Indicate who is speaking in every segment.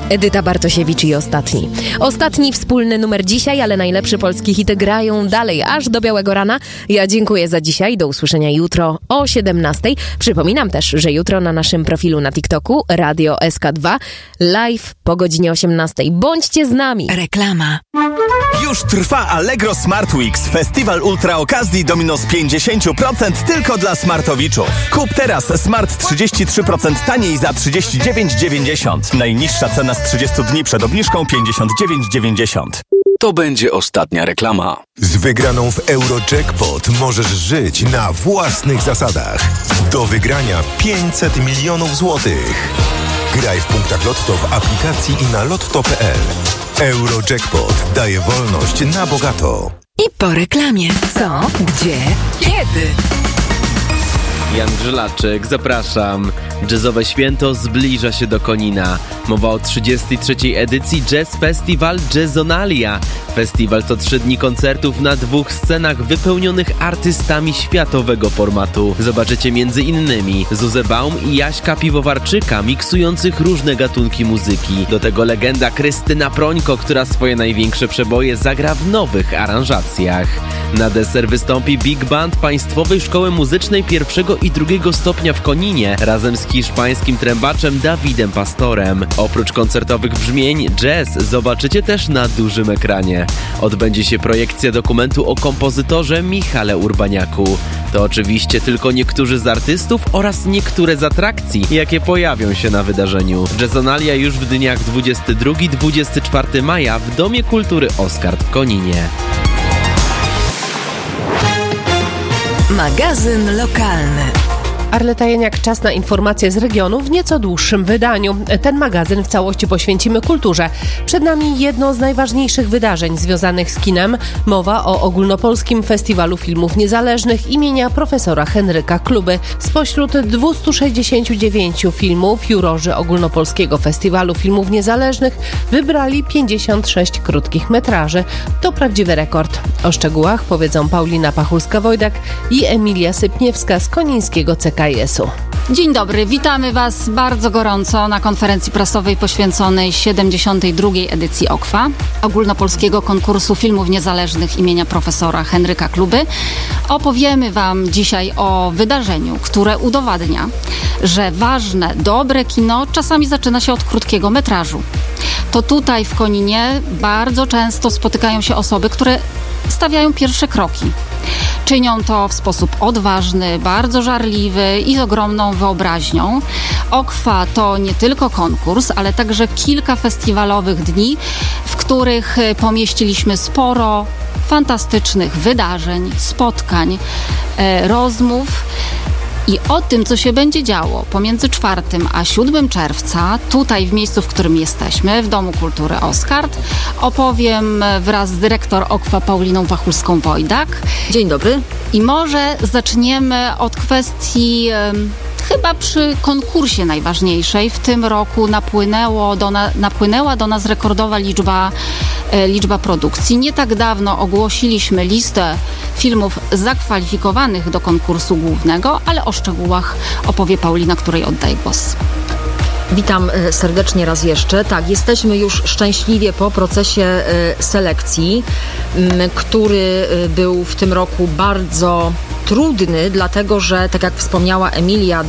Speaker 1: Edyta Bartosiewicz i Ostatni. Ostatni wspólny numer dzisiaj, ale najlepsze polskie hity grają dalej, aż do białego rana. Ja dziękuję za dzisiaj. Do usłyszenia jutro o 17:00. Przypominam też, że jutro na naszym profilu na TikToku Radio SK2 live po godzinie 18:00. Bądźcie z nami.
Speaker 2: Reklama.
Speaker 3: Już trwa Allegro Smart Weeks. Festiwal ultra okazji do minus 50% tylko dla smartowiczów. Kup teraz smart 33% taniej za 39,90. Najniższa cena z 30 dni przed obniżką 59,90.
Speaker 4: To będzie ostatnia reklama.
Speaker 5: Z wygraną w Eurojackpot możesz żyć na własnych zasadach. Do wygrania 500 milionów złotych. Graj w punktach Lotto w aplikacji i na lotto.pl. Eurojackpot daje wolność na bogato.
Speaker 2: I po reklamie. Co? Gdzie? Kiedy?
Speaker 6: Jan Grzylaczyk, zapraszam. Jazzowe święto zbliża się do Konina. Mowa o 33. edycji Jazz Festival Jazzonalia. Festiwal to 3 dni koncertów na 2 scenach wypełnionych artystami światowego formatu. Zobaczycie m.in. Zuzę Baum i Jaśka Piwowarczyka miksujących różne gatunki muzyki. Do tego legenda Krystyna Prońko, która swoje największe przeboje zagra w nowych aranżacjach. Na deser wystąpi Big Band Państwowej Szkoły Muzycznej I i II stopnia w Koninie razem z hiszpańskim trębaczem Dawidem Pastorem. Oprócz koncertowych brzmień, jazz zobaczycie też na dużym ekranie. Odbędzie się projekcja dokumentu o kompozytorze Michale Urbaniaku. To oczywiście tylko niektórzy z artystów oraz niektóre z atrakcji, jakie pojawią się na wydarzeniu. Jazzonalia już w dniach 22-24 maja w Domie Kultury Oskard w Koninie.
Speaker 2: Magazyn lokalny.
Speaker 7: Arleta Janiak, czas na informacje z regionu w nieco dłuższym wydaniu. Ten magazyn w całości poświęcimy kulturze. Przed nami jedno z najważniejszych wydarzeń związanych z kinem. Mowa o Ogólnopolskim Festiwalu Filmów Niezależnych imienia profesora Henryka Kluby. Spośród 269 filmów jurorzy Ogólnopolskiego Festiwalu Filmów Niezależnych wybrali 56 krótkich metraży. To prawdziwy rekord. O szczegółach powiedzą Paulina Pachulska-Wojdak i Emilia Sypniewska z Konińskiego CKS-u.
Speaker 8: Dzień dobry, witamy Was bardzo gorąco na konferencji prasowej poświęconej 72. edycji OKFA, Ogólnopolskiego Konkursu Filmów Niezależnych imienia profesora Henryka Kluby. Opowiemy Wam dzisiaj o wydarzeniu, które udowadnia, że ważne, dobre kino czasami zaczyna się od krótkiego metrażu. To tutaj w Koninie bardzo często spotykają się osoby, które stawiają pierwsze kroki. Czynią to w sposób odważny, bardzo żarliwy i z ogromną wyobraźnią. OKFA to nie tylko konkurs, ale także kilka festiwalowych dni, w których pomieściliśmy sporo fantastycznych wydarzeń, spotkań, rozmów. I o tym, co się będzie działo pomiędzy 4 a 7 czerwca, tutaj w miejscu, w którym jesteśmy, w Domu Kultury Oskard, opowiem wraz z dyrektor OKFA Pauliną Pachulską-Wojdak. Dzień dobry. I może zaczniemy od kwestii chyba przy konkursie najważniejszej. W tym roku napłynęła do nas rekordowa liczba produkcji. Nie tak dawno ogłosiliśmy listę filmów zakwalifikowanych do konkursu głównego, ale o szczegółach opowie Paulina, której oddaję głos.
Speaker 9: Witam serdecznie raz jeszcze. Tak, jesteśmy już szczęśliwie po procesie selekcji, który był w tym roku bardzo trudny, dlatego że, tak jak wspomniała Emilia,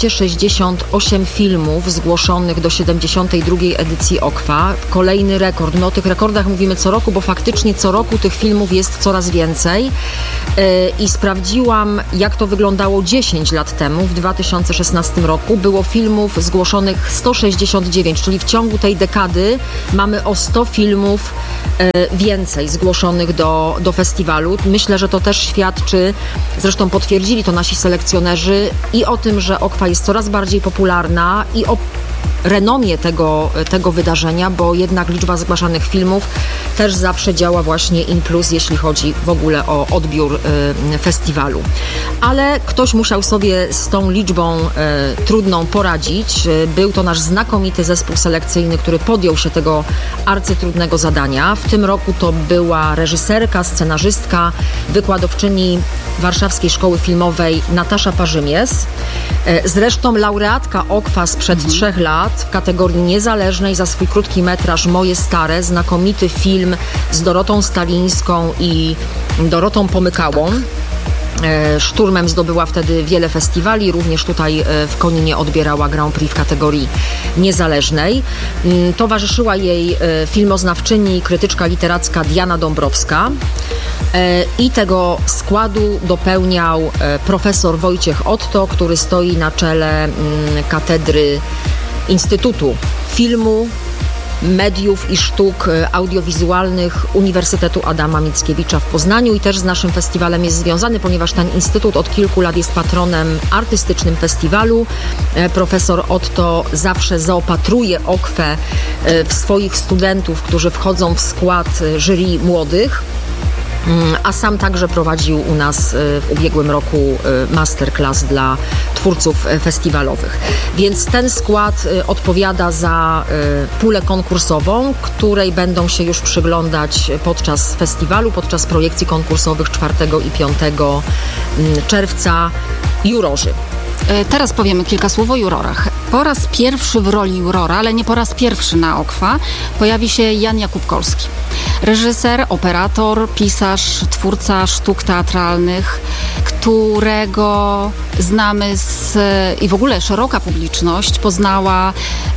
Speaker 9: 268 filmów zgłoszonych do 72. edycji OKFA. Kolejny rekord. No o tych rekordach mówimy co roku, bo faktycznie co roku tych filmów jest coraz więcej. I sprawdziłam, jak to wyglądało 10 lat temu. W 2016 roku było filmów zgłoszonych 169, czyli w ciągu tej dekady mamy o 100 filmów więcej zgłoszonych do festiwalu. Myślę, że to też świadczy, zresztą potwierdzili to nasi selekcjonerzy, i o tym, że OKFA jest coraz bardziej popularna, i o renomie tego wydarzenia, bo jednak liczba zgłaszanych filmów też zawsze działa właśnie in plus, jeśli chodzi w ogóle o odbiór festiwalu. Ale ktoś musiał sobie z tą liczbą trudną poradzić. Był to nasz znakomity zespół selekcyjny, który podjął się tego arcytrudnego zadania. W tym roku to była reżyserka, scenarzystka, wykładowczyni Warszawskiej Szkoły Filmowej Natasza Parzymies. Zresztą laureatka OKFA sprzed 3 lat, lat w kategorii niezależnej za swój krótki metraż Moje Stare, znakomity film z Dorotą Stalińską i Dorotą Pomykałą. Szturmem zdobyła wtedy wiele festiwali, również tutaj w Koninie odbierała Grand Prix w kategorii niezależnej. Towarzyszyła jej filmoznawczyni i krytyczka literacka Diana Dąbrowska i tego składu dopełniał profesor Wojciech Otto, który stoi na czele katedry Instytutu Filmu, Mediów i Sztuk Audiowizualnych Uniwersytetu Adama Mickiewicza w Poznaniu i też z naszym festiwalem jest związany, ponieważ ten instytut od kilku lat jest patronem artystycznym festiwalu. Profesor Otto zawsze zaopatruje Okwę w swoich studentów, którzy wchodzą w skład jury młodych, a sam także prowadził u nas w ubiegłym roku masterclass dla twórców festiwalowych. Więc ten skład odpowiada za pulę konkursową, której będą się już przyglądać podczas festiwalu, podczas projekcji konkursowych 4 i 5 czerwca jurorzy.
Speaker 8: Teraz powiemy kilka słów o jurorach. Po raz pierwszy w roli jurora, ale nie po raz pierwszy na Okwa, pojawi się Jan Jakub Kolski. Reżyser, operator, pisarz, twórca sztuk teatralnych, którego znamy i w ogóle szeroka publiczność poznała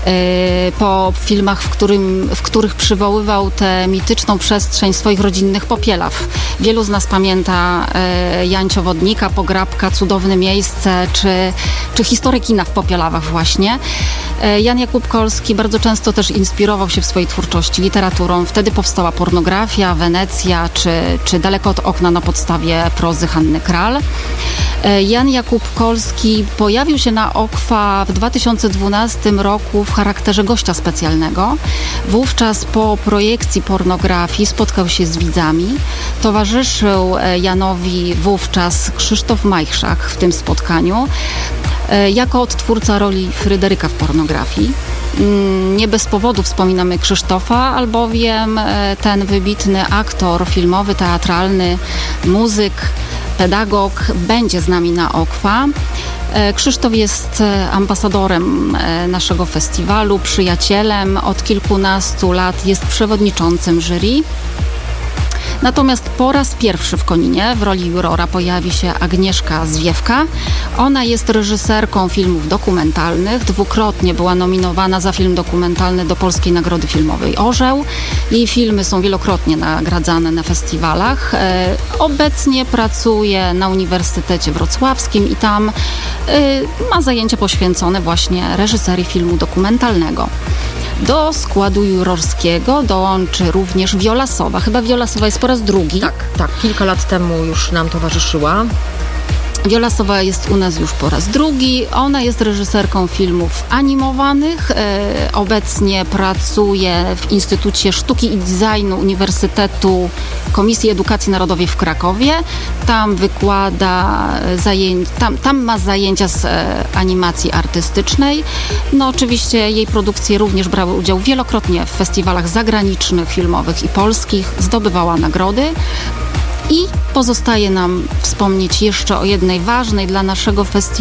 Speaker 8: po filmach, w których przywoływał tę mityczną przestrzeń swoich rodzinnych Popielaw. Wielu z nas pamięta Jancio Wodnika, Pograbka, Cudowne miejsce, czy historię kina w Popielawach właśnie. Jan Jakub Kolski bardzo często też inspirował się w swojej twórczości literaturą. Wtedy powstała Pornografia, Wenecja, czy Daleko od okna na podstawie prozy Hanny Kral. Jan Jakub Kolski pojawił się na Okwa w 2012 roku w charakterze gościa specjalnego. Wówczas po projekcji Pornografii spotkał się z widzami. Towarzyszył Janowi wówczas Krzysztof Majchrzak w tym spotkaniu jako odtwórca roli Fryderyka w Pornografii. Nie bez powodu wspominamy Krzysztofa, albowiem ten wybitny aktor filmowy, teatralny, muzyk, pedagog będzie z nami na Okwa. Krzysztof jest ambasadorem naszego festiwalu, przyjacielem. Od kilkunastu lat jest przewodniczącym jury. Natomiast po raz pierwszy w Koninie w roli jurora pojawi się Agnieszka Zwiewka. Ona jest reżyserką filmów dokumentalnych. Dwukrotnie była nominowana za film dokumentalny do Polskiej Nagrody Filmowej Orzeł. Jej filmy są wielokrotnie nagradzane na festiwalach. Obecnie pracuje na Uniwersytecie Wrocławskim i tam ma zajęcia poświęcone właśnie reżyserii filmu dokumentalnego. Do składu jurorskiego dołączy również Wiola Sowa. Chyba Wiola Sowa jest po raz drugi.
Speaker 9: Tak. Kilka lat temu już nam towarzyszyła.
Speaker 8: Wiola Sowa jest u nas już po raz drugi. Ona jest reżyserką filmów animowanych. Obecnie pracuje w Instytucie Sztuki i Designu Uniwersytetu Komisji Edukacji Narodowej w Krakowie. Tam wykłada tam ma zajęcia z animacji artystycznej. No oczywiście jej produkcje również brały udział wielokrotnie w festiwalach zagranicznych, filmowych i polskich. Zdobywała nagrody. I pozostaje nam wspomnieć jeszcze o jednej ważnej dla naszego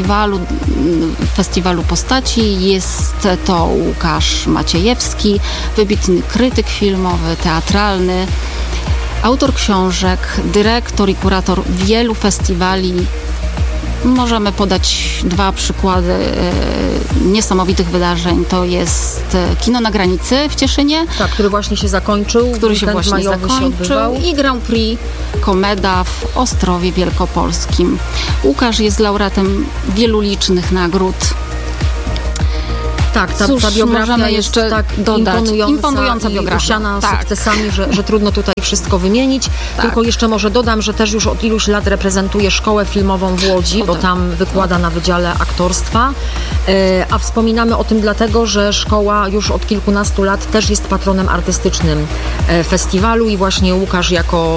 Speaker 8: festiwalu postaci. Jest to Łukasz Maciejewski, wybitny krytyk filmowy, teatralny, autor książek, dyrektor i kurator wielu festiwali. Możemy podać dwa przykłady niesamowitych wydarzeń. To jest Kino na granicy w Cieszynie.
Speaker 9: Tak, który właśnie się zakończył.
Speaker 8: I Grand Prix Komeda w Ostrowie Wielkopolskim. Łukasz jest laureatem wielu licznych nagród.
Speaker 9: Tak, ta biografia jest
Speaker 8: jeszcze
Speaker 9: tak imponująca biografia. Usiana sukcesami, że trudno tutaj wszystko wymienić. Tylko jeszcze może dodam, że też już od iluś lat reprezentuje Szkołę Filmową w Łodzi, bo tam wykłada na Wydziale Aktorstwa. A wspominamy o tym dlatego, że szkoła już od kilkunastu lat też jest patronem artystycznym festiwalu i właśnie Łukasz jako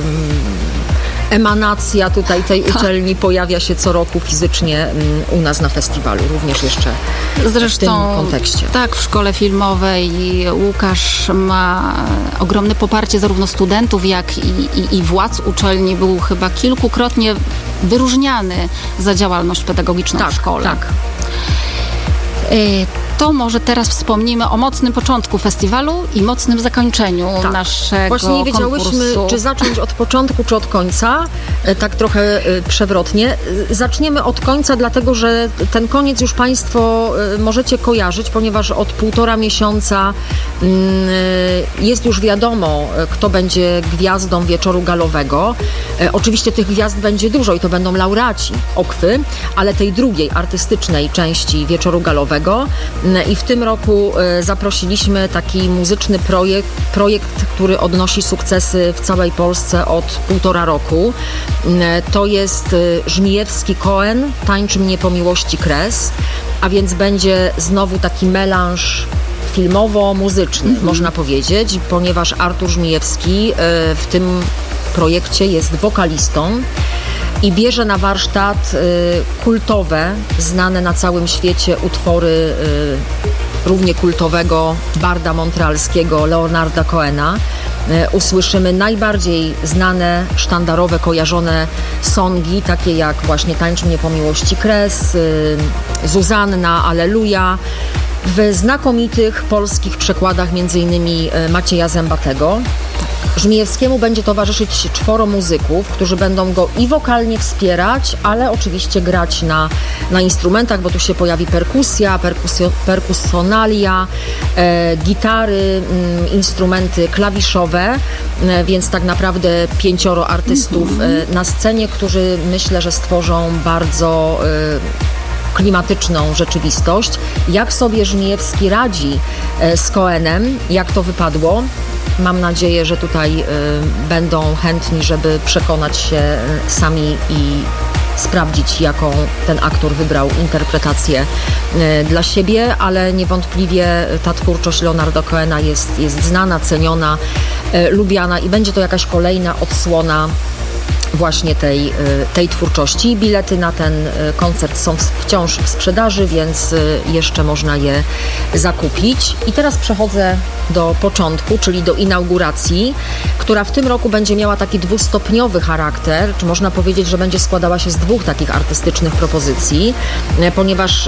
Speaker 9: emanacja tutaj tej uczelni pojawia się co roku fizycznie u nas na festiwalu, również jeszcze w tym kontekście.
Speaker 8: Tak, w Szkole Filmowej Łukasz ma ogromne poparcie zarówno studentów, jak i władz uczelni. Był chyba kilkukrotnie wyróżniany za działalność pedagogiczną w szkole.
Speaker 9: Tak.
Speaker 8: to może teraz wspomnimy o mocnym początku festiwalu i mocnym zakończeniu naszego
Speaker 9: Właśnie nie wiedziałyśmy,
Speaker 8: konkursu.
Speaker 9: czy zacząć od początku, czy od końca, tak trochę przewrotnie. Zaczniemy od końca, dlatego że ten koniec już Państwo możecie kojarzyć, ponieważ od 1,5 miesiąca jest już wiadomo, kto będzie gwiazdą Wieczoru Galowego. Oczywiście tych gwiazd będzie dużo i to będą laureaci Okwy, ale tej drugiej artystycznej części Wieczoru Galowego. I w tym roku zaprosiliśmy taki muzyczny projekt, który odnosi sukcesy w całej Polsce od 1,5 roku. To jest Żmijewski Cohen, Tańcz mnie po miłości kres, a więc będzie znowu taki melanż filmowo-muzyczny, można powiedzieć, ponieważ Artur Żmijewski w tym projekcie jest wokalistą i bierze na warsztat kultowe, znane na całym świecie utwory równie kultowego barda montrealskiego Leonarda Cohena. Usłyszymy najbardziej znane, sztandarowe, kojarzone songi, takie jak właśnie Tańcz mnie po miłości kres, Zuzanna, Alleluja, w znakomitych polskich przekładach m.in. Macieja Zębatego. Żmijewskiemu będzie towarzyszyć 4 muzyków, którzy będą go i wokalnie wspierać, ale oczywiście grać na instrumentach, bo tu się pojawi perkusja, perkusjonalia, gitary, instrumenty klawiszowe, więc tak naprawdę 5 artystów na scenie, którzy myślę, że stworzą bardzo klimatyczną rzeczywistość. Jak sobie Żmijewski radzi z Cohenem, jak to wypadło? Mam nadzieję, że tutaj będą chętni, żeby przekonać się sami i sprawdzić, jaką ten aktor wybrał interpretację dla siebie, ale niewątpliwie ta twórczość Leonarda Cohena jest znana, ceniona, lubiana i będzie to jakaś kolejna odsłona właśnie tej twórczości. Bilety na ten koncert są wciąż w sprzedaży, więc jeszcze można je zakupić. I teraz przechodzę do początku, czyli do inauguracji, która w tym roku będzie miała taki 2-stopniowy charakter, czy można powiedzieć, że będzie składała się z 2 takich artystycznych propozycji, ponieważ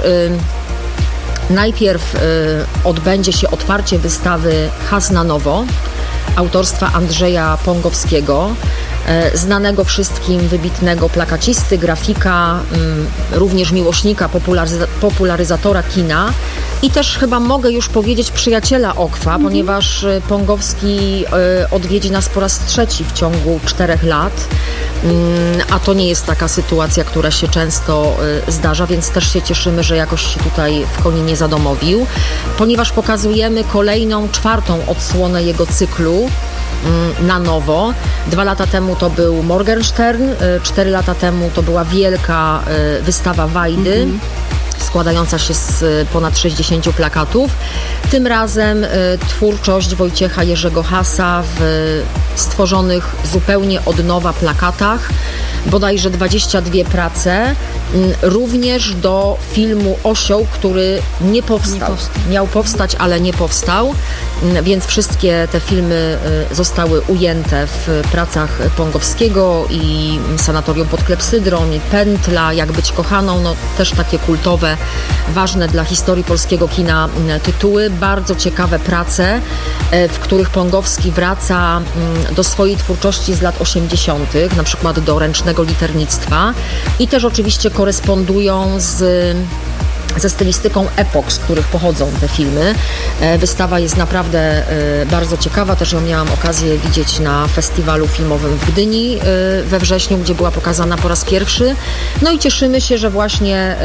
Speaker 9: najpierw odbędzie się otwarcie wystawy Has na nowo autorstwa Andrzeja Pągowskiego, znanego wszystkim wybitnego plakacisty, grafika, również miłośnika, popularyzatora kina i też chyba mogę już powiedzieć przyjaciela Okwa, ponieważ Pągowski odwiedzi nas po raz 3 w ciągu 4 lat, a to nie jest taka sytuacja, która się często zdarza, więc też się cieszymy, że jakoś się tutaj w Koninie zadomowił, ponieważ pokazujemy kolejną, 4. odsłonę jego cyklu na nowo. 2 lata temu to był Morgenstern, 4 lata temu to była wielka wystawa Wajdy, składająca się z ponad 60 plakatów. Tym razem twórczość Wojciecha Jerzego Hasa w stworzonych zupełnie od nowa plakatach, bodajże 22 prace, również do filmu Osioł, który nie powstał. Miał powstać, ale nie powstał, więc wszystkie te filmy zostały ujęte w pracach Pągowskiego i Sanatorium pod Klepsydrą, i Pętla, Jak być kochaną, no też takie kultowe, ważne dla historii polskiego kina tytuły. Bardzo ciekawe prace, w których Pągowski wraca do swojej twórczości z lat 80., na przykład do ręcznego liternictwa i też oczywiście korespondują ze stylistyką epok, z których pochodzą te filmy. Wystawa jest naprawdę bardzo ciekawa, też ją miałam okazję widzieć na festiwalu filmowym w Gdyni we wrześniu, gdzie była pokazana po raz pierwszy. No i cieszymy się, że właśnie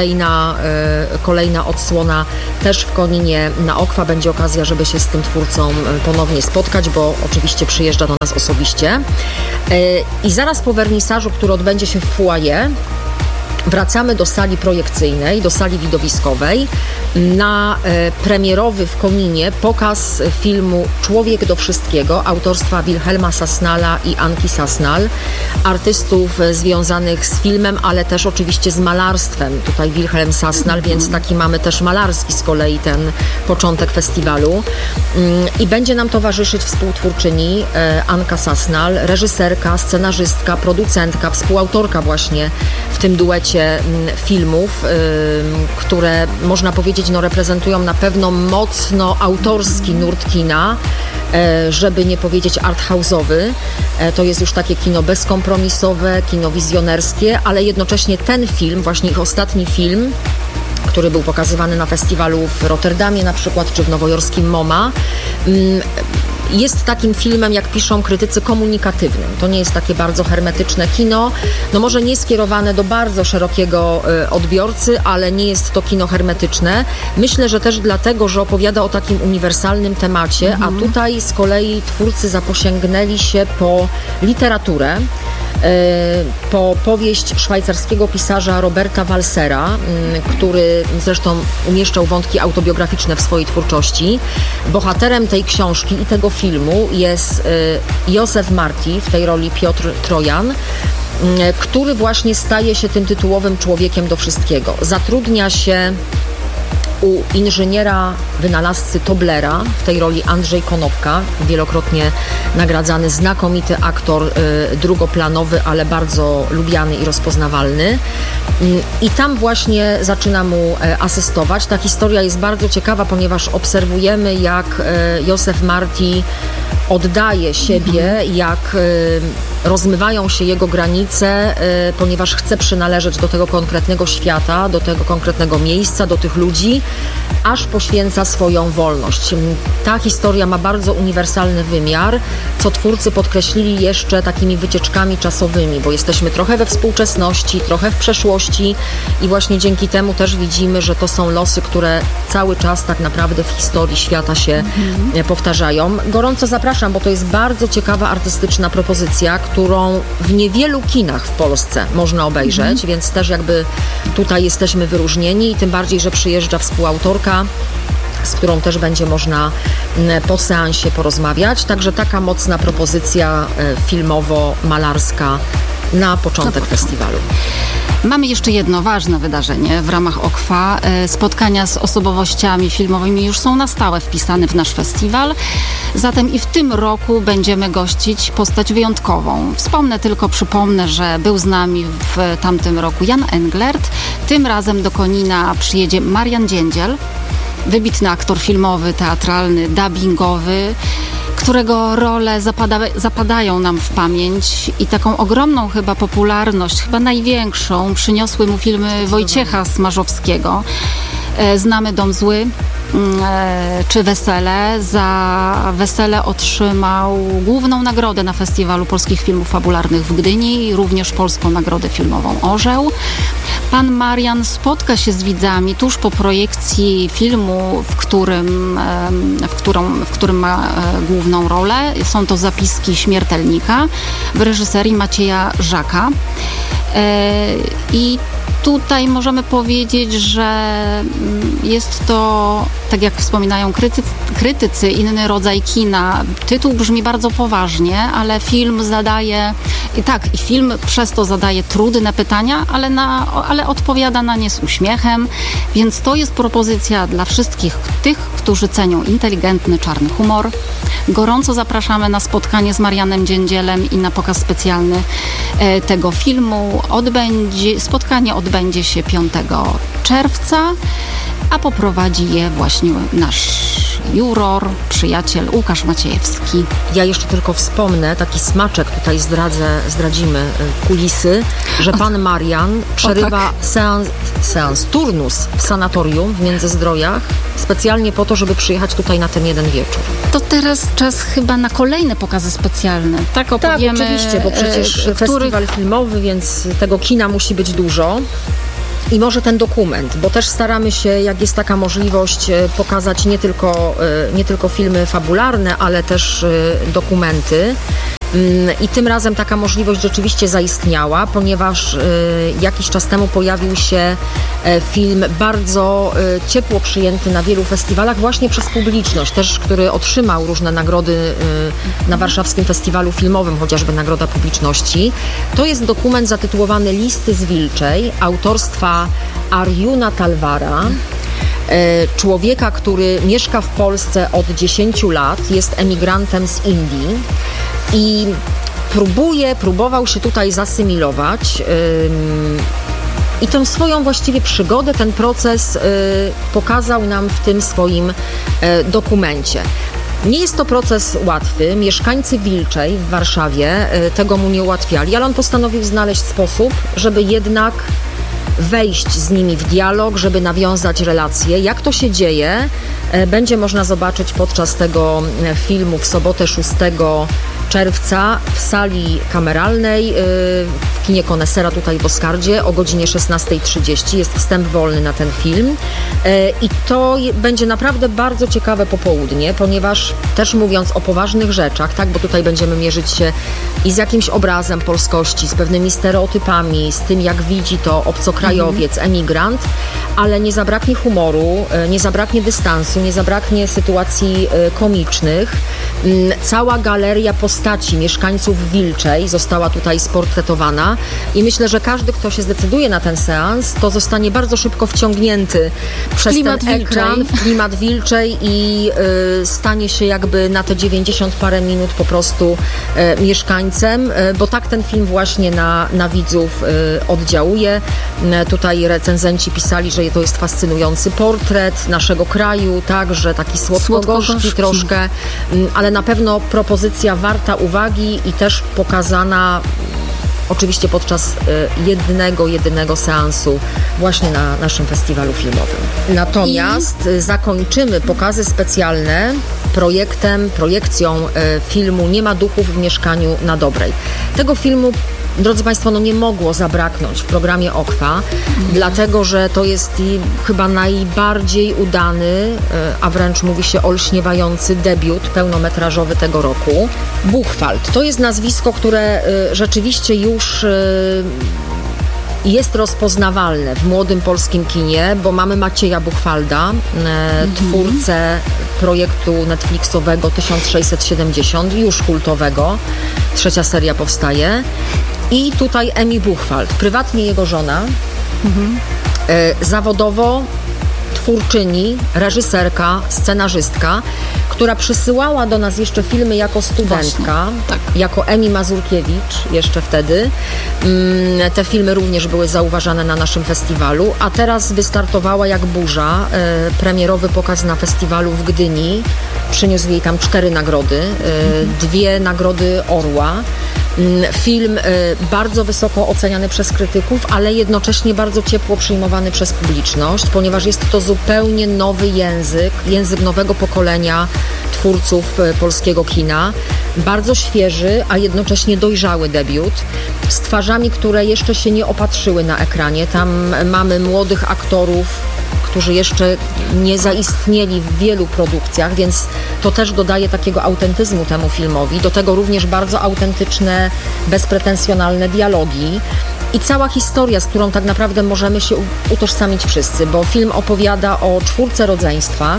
Speaker 9: kolejna odsłona też w Koninie na Okwa. Będzie okazja, żeby się z tym twórcą ponownie spotkać, bo oczywiście przyjeżdża do nas osobiście. I zaraz po wernisażu, który odbędzie się w foyer, wracamy do sali projekcyjnej, do sali widowiskowej na premierowy w Koninie pokaz filmu Człowiek do wszystkiego autorstwa Wilhelma Sasnala i Anki Sasnal, artystów związanych z filmem, ale też oczywiście z malarstwem. Tutaj Wilhelm Sasnal, więc taki mamy też malarski z kolei ten początek festiwalu. I będzie nam towarzyszyć współtwórczyni Anka Sasnal, reżyserka, scenarzystka, producentka, współautorka właśnie w tym duecie 12 filmów, które można powiedzieć reprezentują na pewno mocno autorski nurt kina, żeby nie powiedzieć arthouse'owy. To jest już takie kino bezkompromisowe, kino wizjonerskie, ale jednocześnie ten film, właśnie ich ostatni film, który był pokazywany na festiwalu w Rotterdamie na przykład, czy w nowojorskim MoMA, jest takim filmem, jak piszą krytycy, komunikatywnym. To nie jest takie bardzo hermetyczne kino, może nie skierowane do bardzo szerokiego odbiorcy, ale nie jest to kino hermetyczne. Myślę, że też dlatego, że opowiada o takim uniwersalnym temacie, a tutaj z kolei twórcy zaposięgnęli się po literaturę, po powieść szwajcarskiego pisarza Roberta Walsera, który zresztą umieszczał wątki autobiograficzne w swojej twórczości. Bohaterem tej książki i tego filmu jest Józef Marti, w tej roli Piotr Trojan, który właśnie staje się tym tytułowym człowiekiem do wszystkiego. Zatrudnia się u inżyniera, wynalazcy Toblera, w tej roli Andrzej Konopka, wielokrotnie nagradzany, znakomity aktor, drugoplanowy, ale bardzo lubiany i rozpoznawalny. I tam właśnie zaczyna mu asystować. Ta historia jest bardzo ciekawa, ponieważ obserwujemy, jak Józef Marti oddaje siebie, jak rozmywają się jego granice, ponieważ chce przynależeć do tego konkretnego świata, do tego konkretnego miejsca, do tych ludzi, aż poświęca swoją wolność. Ta historia ma bardzo uniwersalny wymiar, co twórcy podkreślili jeszcze takimi wycieczkami czasowymi, bo jesteśmy trochę we współczesności, trochę w przeszłości i właśnie dzięki temu też widzimy, że to są losy, które cały czas tak naprawdę w historii świata się powtarzają. Gorąco zapraszam, bo to jest bardzo ciekawa artystyczna propozycja, którą w niewielu kinach w Polsce można obejrzeć, więc też jakby tutaj jesteśmy wyróżnieni i tym bardziej, że przyjeżdża współautorka, z którą też będzie można po seansie porozmawiać. Także taka mocna propozycja filmowo-malarska na początek festiwalu.
Speaker 8: Mamy jeszcze jedno ważne wydarzenie w ramach OKFA. Spotkania z osobowościami filmowymi już są na stałe wpisane w nasz festiwal. Zatem i w tym roku będziemy gościć postać wyjątkową. Przypomnę, że był z nami w tamtym roku Jan Englert. Tym razem do Konina przyjedzie Marian Dziędziel, wybitny aktor filmowy, teatralny, dubbingowy, którego role zapadają nam w pamięć i taką ogromną chyba popularność, chyba największą, przyniosły mu filmy Wojciecha Smarzowskiego. Znamy Dom Zły czy Wesele. Za Wesele otrzymał główną nagrodę na Festiwalu Polskich Filmów Fabularnych w Gdyni i również Polską Nagrodę Filmową Orzeł. Pan Marian spotka się z widzami tuż po projekcji filmu, w którym ma główną rolę. Są to Zapiski śmiertelnika w reżyserii Macieja Żaka. I tutaj możemy powiedzieć, że jest to, tak jak wspominają krytycy, inny rodzaj kina. Tytuł brzmi bardzo poważnie, ale film film przez to zadaje trudne pytania, ale odpowiada na nie z uśmiechem, więc to jest propozycja dla wszystkich tych, którzy cenią inteligentny, czarny humor. Gorąco zapraszamy na spotkanie z Marianem Dziędzielem i na pokaz specjalny tego filmu. Spotkanie odbędzie się 5 czerwca, a poprowadzi je właśnie nasz juror, przyjaciel Łukasz Maciejewski.
Speaker 9: Ja jeszcze tylko wspomnę, taki smaczek tutaj zdradzimy kulisy, że pan Marian przerywa turnus w sanatorium w Międzyzdrojach specjalnie po to, żeby przyjechać tutaj na ten jeden wieczór.
Speaker 8: To teraz czas chyba na kolejne pokazy specjalne. Tak, opowiemy.
Speaker 9: Tak, oczywiście, bo przecież festiwal filmowy, więc tego kina musi być dużo. I może ten dokument, bo też staramy się, jak jest taka możliwość, pokazać nie tylko filmy fabularne, ale też dokumenty. I tym razem taka możliwość rzeczywiście zaistniała, ponieważ jakiś czas temu pojawił się film bardzo ciepło przyjęty na wielu festiwalach właśnie przez publiczność, też który otrzymał różne nagrody na warszawskim festiwalu filmowym, chociażby Nagroda Publiczności. To jest dokument zatytułowany Listy z Wilczej, autorstwa Arjuna Talwara. Człowieka, który mieszka w Polsce od 10 lat, jest emigrantem z Indii i próbował się tutaj zasymilować. I tę swoją właściwie przygodę, ten proces pokazał nam w tym swoim dokumencie. Nie jest to proces łatwy. Mieszkańcy Wilczej w Warszawie tego mu nie ułatwiali, ale on postanowił znaleźć sposób, żeby jednak wejść z nimi w dialog, żeby nawiązać relacje. Jak to się dzieje, będzie można zobaczyć podczas tego filmu w sobotę 6 czerwca w sali kameralnej w kinie Konesera tutaj w Oskardzie o godzinie 16:30. Jest wstęp wolny na ten film i to będzie naprawdę bardzo ciekawe popołudnie, ponieważ też mówiąc o poważnych rzeczach, tak, bo tutaj będziemy mierzyć się i z jakimś obrazem polskości, z pewnymi stereotypami, z tym jak widzi to obcokrajowiec, emigrant, ale nie zabraknie humoru, nie zabraknie dystansu, nie zabraknie sytuacji komicznych. Cała galeria postaci mieszkańców Wilczej została tutaj sportretowana i myślę, że każdy, kto się zdecyduje na ten seans, to zostanie bardzo szybko wciągnięty przez ten ekran w klimat Wilczej i stanie się jakby na te 90 parę minut po prostu mieszkańcem, bo tak ten film właśnie na widzów oddziałuje. Tutaj recenzenci pisali, że to jest fascynujący portret naszego kraju, także taki słodko-gorzki troszkę, ale na pewno propozycja warta uwagi i też pokazana oczywiście podczas jedynego seansu właśnie na naszym festiwalu filmowym. Natomiast zakończymy pokazy specjalne projekcją filmu Nie ma duchów w mieszkaniu na Dobrej. Tego filmu, drodzy Państwo, nie mogło zabraknąć w programie OKFA, dlatego że to jest chyba najbardziej udany, a wręcz mówi się olśniewający debiut pełnometrażowy tego roku. Buchwald to jest nazwisko, które rzeczywiście już jest rozpoznawalne w młodym polskim kinie, bo mamy Macieja Buchwalda, twórcę projektu Netflixowego 1670, już kultowego. 3. seria powstaje. I tutaj Emi Buchwald, prywatnie jego żona, zawodowo twórczyni, reżyserka, scenarzystka, która przysyłała do nas jeszcze filmy jako studentka, jako Emi Mazurkiewicz jeszcze wtedy. Te filmy również były zauważane na naszym festiwalu, a teraz wystartowała jak burza. Premierowy pokaz na festiwalu w Gdyni. Przyniósł jej tam 4 nagrody, 2 nagrody Orła. Film bardzo wysoko oceniany przez krytyków, ale jednocześnie bardzo ciepło przyjmowany przez publiczność, ponieważ jest to zupełnie nowy język nowego pokolenia twórców polskiego kina. Bardzo świeży, a jednocześnie dojrzały debiut z twarzami, które jeszcze się nie opatrzyły na ekranie. Tam mamy młodych aktorów, którzy jeszcze nie zaistnieli w wielu produkcjach, więc to też dodaje takiego autentyzmu temu filmowi. Do tego również bardzo autentyczne, bezpretensjonalne dialogi i cała historia, z którą tak naprawdę możemy się utożsamić wszyscy, bo film opowiada o 4 rodzeństwa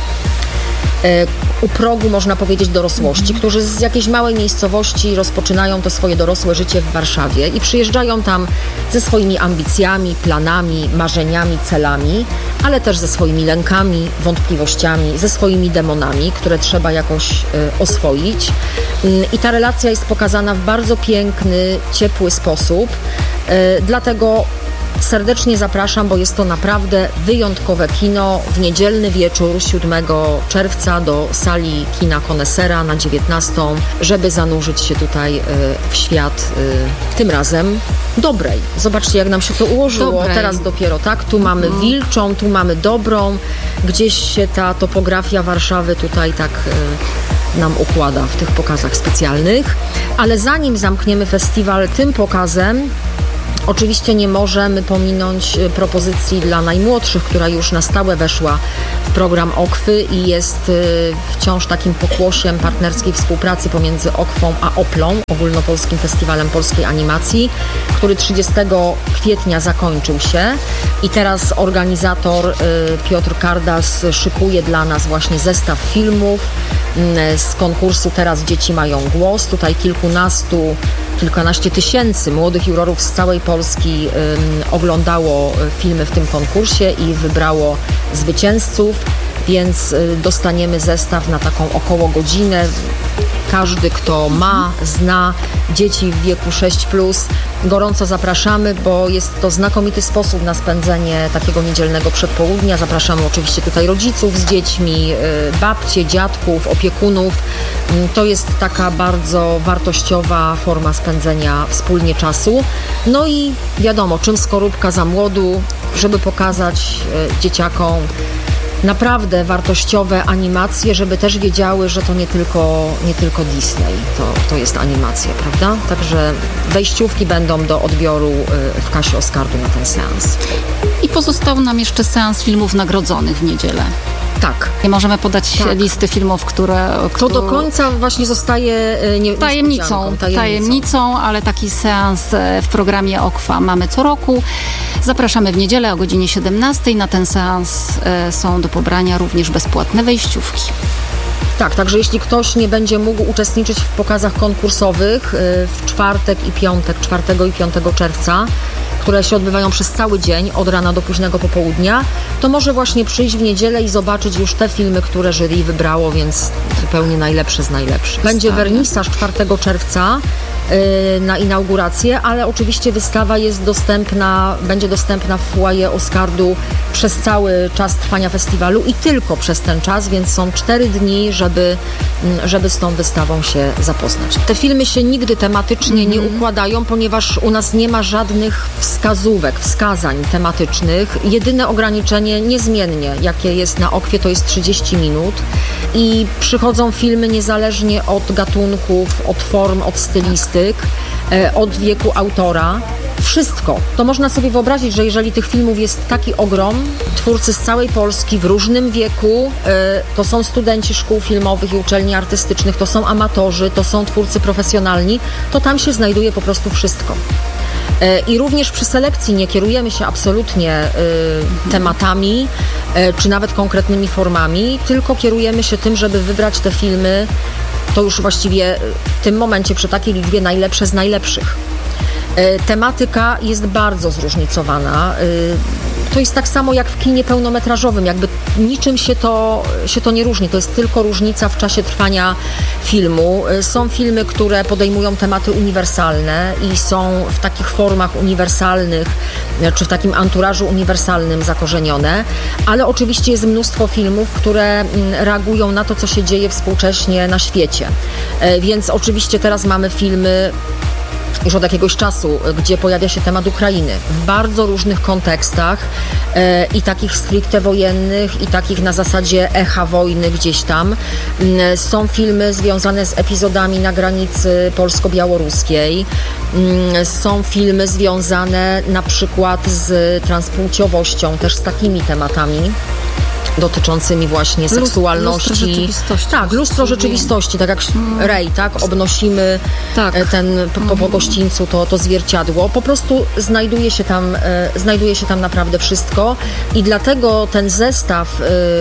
Speaker 9: u progu, można powiedzieć, dorosłości, którzy z jakiejś małej miejscowości rozpoczynają to swoje dorosłe życie w Warszawie i przyjeżdżają tam ze swoimi ambicjami, planami, marzeniami, celami, ale też ze swoimi lękami, wątpliwościami, ze swoimi demonami, które trzeba jakoś oswoić. I ta relacja jest pokazana w bardzo piękny, ciepły sposób. Dlatego serdecznie zapraszam, bo jest to naprawdę wyjątkowe kino w niedzielny wieczór 7 czerwca do sali kina Konesera na 19:00, żeby zanurzyć się tutaj w świat tym razem Dobrej. Zobaczcie, jak nam się to ułożyło. Dobrej. Teraz dopiero tak, tu mamy Wilczą, tu mamy Dobrą, gdzieś się ta topografia Warszawy tutaj tak nam układa w tych pokazach specjalnych. Ale zanim zamkniemy festiwal tym pokazem, oczywiście nie możemy pominąć propozycji dla najmłodszych, która już na stałe weszła w program OKFY i jest wciąż takim pokłosiem partnerskiej współpracy pomiędzy OKFą a OPLą, Ogólnopolskim Festiwalem Polskiej Animacji, który 30 kwietnia zakończył się i teraz organizator Piotr Kardas szykuje dla nas właśnie zestaw filmów z konkursu Teraz dzieci mają głos. Tutaj kilkanaście tysięcy młodych jurorów z całej Polski oglądało filmy w tym konkursie i wybrało zwycięzców. więc dostaniemy zestaw na taką około godzinę. Każdy, kto zna dzieci w wieku 6+, gorąco zapraszamy, bo jest to znakomity sposób na spędzenie takiego niedzielnego przedpołudnia. Zapraszamy oczywiście tutaj rodziców z dziećmi, babcie, dziadków, opiekunów. To jest taka bardzo wartościowa forma spędzenia wspólnie czasu. No i wiadomo, czym skorupka za młodu, żeby pokazać dzieciakom naprawdę wartościowe animacje, żeby też wiedziały, że to nie tylko Disney, to jest animacja, prawda? Także wejściówki będą do odbioru w kasie Oscardu na ten seans.
Speaker 8: I pozostał nam jeszcze seans filmów nagrodzonych w niedzielę.
Speaker 9: Tak.
Speaker 8: Nie możemy podać listy filmów, które...
Speaker 9: To do końca właśnie zostaje
Speaker 8: tajemnicą, ale taki seans w programie OKFA mamy co roku. Zapraszamy w niedzielę o godzinie 17. Na ten seans są do pobrania również bezpłatne wejściówki.
Speaker 9: Tak, także jeśli ktoś nie będzie mógł uczestniczyć w pokazach konkursowych w czwartek i piątek, 4 i 5 czerwca, które się odbywają przez cały dzień, od rana do późnego popołudnia, to może właśnie przyjść w niedzielę i zobaczyć już te filmy, które jury wybrało, więc zupełnie najlepsze z najlepszych. Będzie wernisaż 4 czerwca na inaugurację, ale oczywiście wystawa będzie dostępna w foyer Oscardu przez cały czas trwania festiwalu i tylko przez ten czas, więc są 4 dni, żeby z tą wystawą się zapoznać. Te filmy się nigdy tematycznie nie układają, ponieważ u nas nie ma żadnych wskazań tematycznych. Jedyne ograniczenie niezmiennie, jakie jest na OKFie, to jest 30 minut i przychodzą filmy niezależnie od gatunków, od form, od stylistyk, od wieku autora. Wszystko. To można sobie wyobrazić, że jeżeli tych filmów jest taki ogrom, twórcy z całej Polski w różnym wieku, to są studenci szkół filmowych i uczelni artystycznych, to są amatorzy, to są twórcy profesjonalni, to tam się znajduje po prostu wszystko. I również przy selekcji nie kierujemy się absolutnie tematami, czy nawet konkretnymi formami, tylko kierujemy się tym, żeby wybrać te filmy, to już właściwie w tym momencie przy takiej liczbie najlepsze z najlepszych. Tematyka jest bardzo zróżnicowana. To jest tak samo jak w kinie pełnometrażowym, jakby niczym się to nie różni, to jest tylko różnica w czasie trwania filmu. Są filmy, które podejmują tematy uniwersalne i są w takich formach uniwersalnych, czy w takim anturażu uniwersalnym zakorzenione, ale oczywiście jest mnóstwo filmów, które reagują na to, co się dzieje współcześnie na świecie. Więc oczywiście teraz mamy filmy już od jakiegoś czasu, gdzie pojawia się temat Ukrainy w bardzo różnych kontekstach i takich stricte wojennych, i takich na zasadzie echa wojny gdzieś tam. Są filmy związane z epizodami na granicy polsko-białoruskiej. Są filmy związane na przykład z transpłciowością, też z takimi tematami dotyczącymi właśnie seksualności. Lustro rzeczywistości. Tak, lustro rzeczywistości, tak jak Rej, tak? Obnosimy po gościńcu to zwierciadło. Po prostu znajduje się tam naprawdę wszystko i dlatego ten zestaw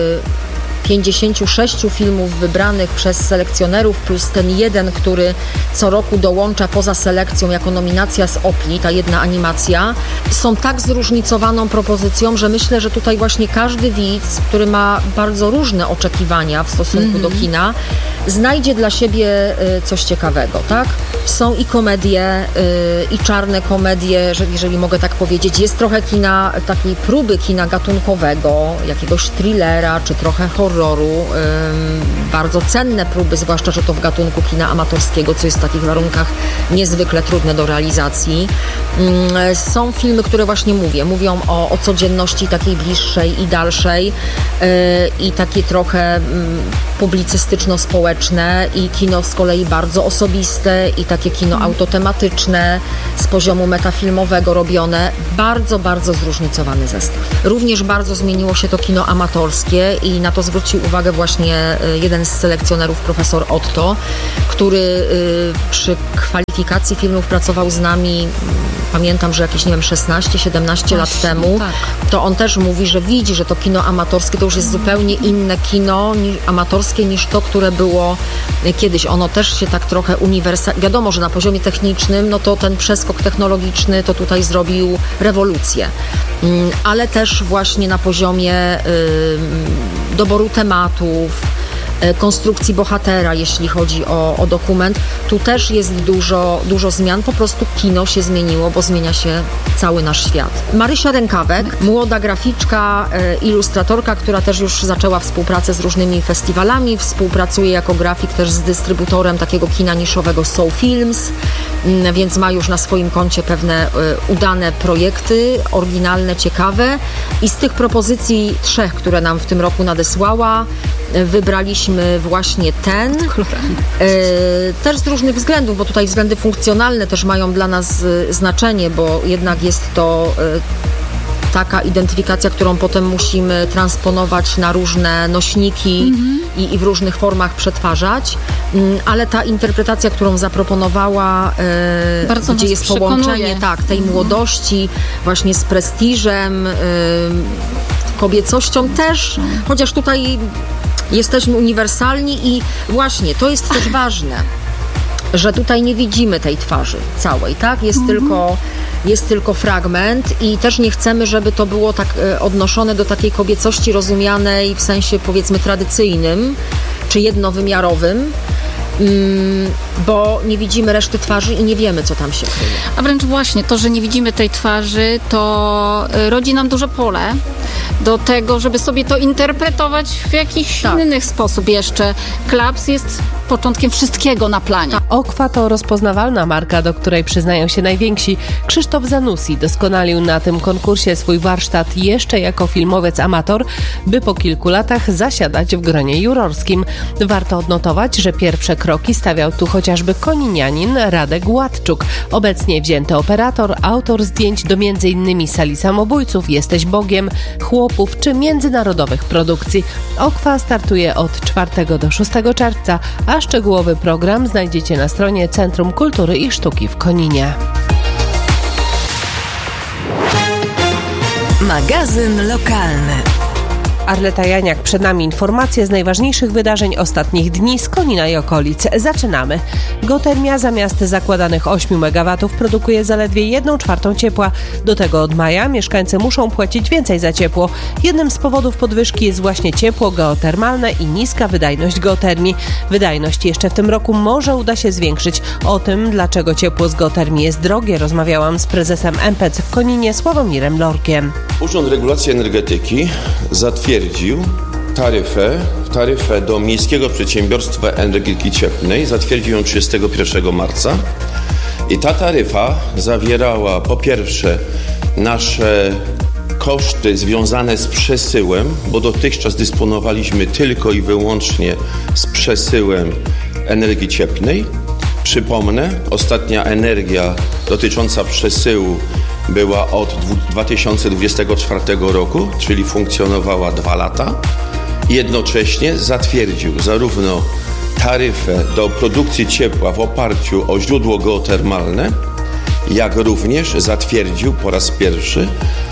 Speaker 9: 56 filmów wybranych przez selekcjonerów plus ten jeden, który co roku dołącza poza selekcją jako nominacja z Opli, ta jedna animacja, są tak zróżnicowaną propozycją, że myślę, że tutaj właśnie każdy widz, który ma bardzo różne oczekiwania w stosunku do kina, znajdzie dla siebie coś ciekawego, tak? Są i komedie, i czarne komedie, jeżeli mogę tak powiedzieć. Jest trochę takiej próby kina gatunkowego, jakiegoś thrillera, czy trochę horroru. Bardzo cenne próby, zwłaszcza, że to w gatunku kina amatorskiego, co jest w takich warunkach niezwykle trudne do realizacji. Są filmy, które właśnie mówią o codzienności takiej bliższej i dalszej i takie trochę publicystyczno-społeczne i kino z kolei bardzo osobiste i takie kino autotematyczne z poziomu metafilmowego robione. Bardzo, bardzo zróżnicowany zestaw. Również bardzo zmieniło się to kino amatorskie i na to zwrócił uwagę właśnie jeden jeden z selekcjonerów, profesor Otto, który przy kwalifikacji filmów pracował z nami, pamiętam, że jakieś, 16-17 lat temu, to on też mówi, że widzi, że to kino amatorskie to już jest zupełnie inne kino amatorskie niż to, które było kiedyś. Ono też się tak trochę wiadomo, że na poziomie technicznym, no to ten przeskok technologiczny to tutaj zrobił rewolucję, ale też właśnie na poziomie doboru tematów, konstrukcji bohatera, jeśli chodzi o dokument. Tu też jest dużo zmian. Po prostu kino się zmieniło, bo zmienia się cały nasz świat. Marysia Rękawek, młoda graficzka, ilustratorka, która też już zaczęła współpracę z różnymi festiwalami. Współpracuje jako grafik też z dystrybutorem takiego kina niszowego Soul Films, więc ma już na swoim koncie pewne udane projekty, oryginalne, ciekawe. I z tych propozycji 3, które nam w tym roku nadesłała, wybraliśmy właśnie ten. Też z różnych względów, bo tutaj względy funkcjonalne też mają dla nas znaczenie, bo jednak jest to taka identyfikacja, którą potem musimy transponować na różne nośniki i w różnych formach przetwarzać, ale ta interpretacja, którą zaproponowała, gdzie jest połączenie tej młodości właśnie z prestiżem, kobiecością też, chociaż tutaj jesteśmy uniwersalni i właśnie to jest też ważne, że tutaj nie widzimy tej twarzy całej, tak? Jest tylko fragment i też nie chcemy, żeby to było tak odnoszone do takiej kobiecości rozumianej w sensie, powiedzmy, tradycyjnym czy jednowymiarowym, bo nie widzimy reszty twarzy i nie wiemy, co tam się kryje.
Speaker 8: A wręcz właśnie to, że nie widzimy tej twarzy, to rodzi nam duże pole do tego, żeby sobie to interpretować w jakiś inny sposób jeszcze. Klaps jest początkiem wszystkiego na planie.
Speaker 7: Okwa to rozpoznawalna marka, do której przyznają się najwięksi. Krzysztof Zanussi doskonalił na tym konkursie swój warsztat jeszcze jako filmowiec amator, by po kilku latach zasiadać w gronie jurorskim. Warto odnotować, że pierwsze kroki stawiał tu chociażby koninianin Radek Władczuk, obecnie wzięty operator, autor zdjęć do m.in. Sali Samobójców, Jesteś Bogiem, Chłopów czy międzynarodowych produkcji. Okwa startuje od 4 do 6 czerwca, a szczegółowy program znajdziecie na stronie Centrum Kultury i Sztuki w Koninie.
Speaker 2: Magazyn lokalny.
Speaker 7: Arleta Janiak, przed nami informacje z najważniejszych wydarzeń ostatnich dni z Konina i okolic. Zaczynamy. Geotermia zamiast zakładanych 8 MW produkuje zaledwie 1/4 ciepła. Do tego od maja mieszkańcy muszą płacić więcej za ciepło. Jednym z powodów podwyżki jest właśnie ciepło geotermalne i niska wydajność geotermii. Wydajność jeszcze w tym roku może uda się zwiększyć. O tym, dlaczego ciepło z geotermii jest drogie, rozmawiałam z prezesem MPC w Koninie, Sławomirem Lorkiem.
Speaker 10: Urząd Regulacji Energetyki zatwierdził taryfę do Miejskiego Przedsiębiorstwa Energetyki Cieplnej, zatwierdził ją 31 marca i ta taryfa zawierała po pierwsze nasze koszty związane z przesyłem, bo dotychczas dysponowaliśmy tylko i wyłącznie z przesyłem energii cieplnej. Przypomnę, ostatnia energia dotycząca przesyłu była od 2024 roku, czyli funkcjonowała 2 lata. Jednocześnie zatwierdził zarówno taryfę do produkcji ciepła w oparciu o źródło geotermalne, jak również zatwierdził po raz pierwszy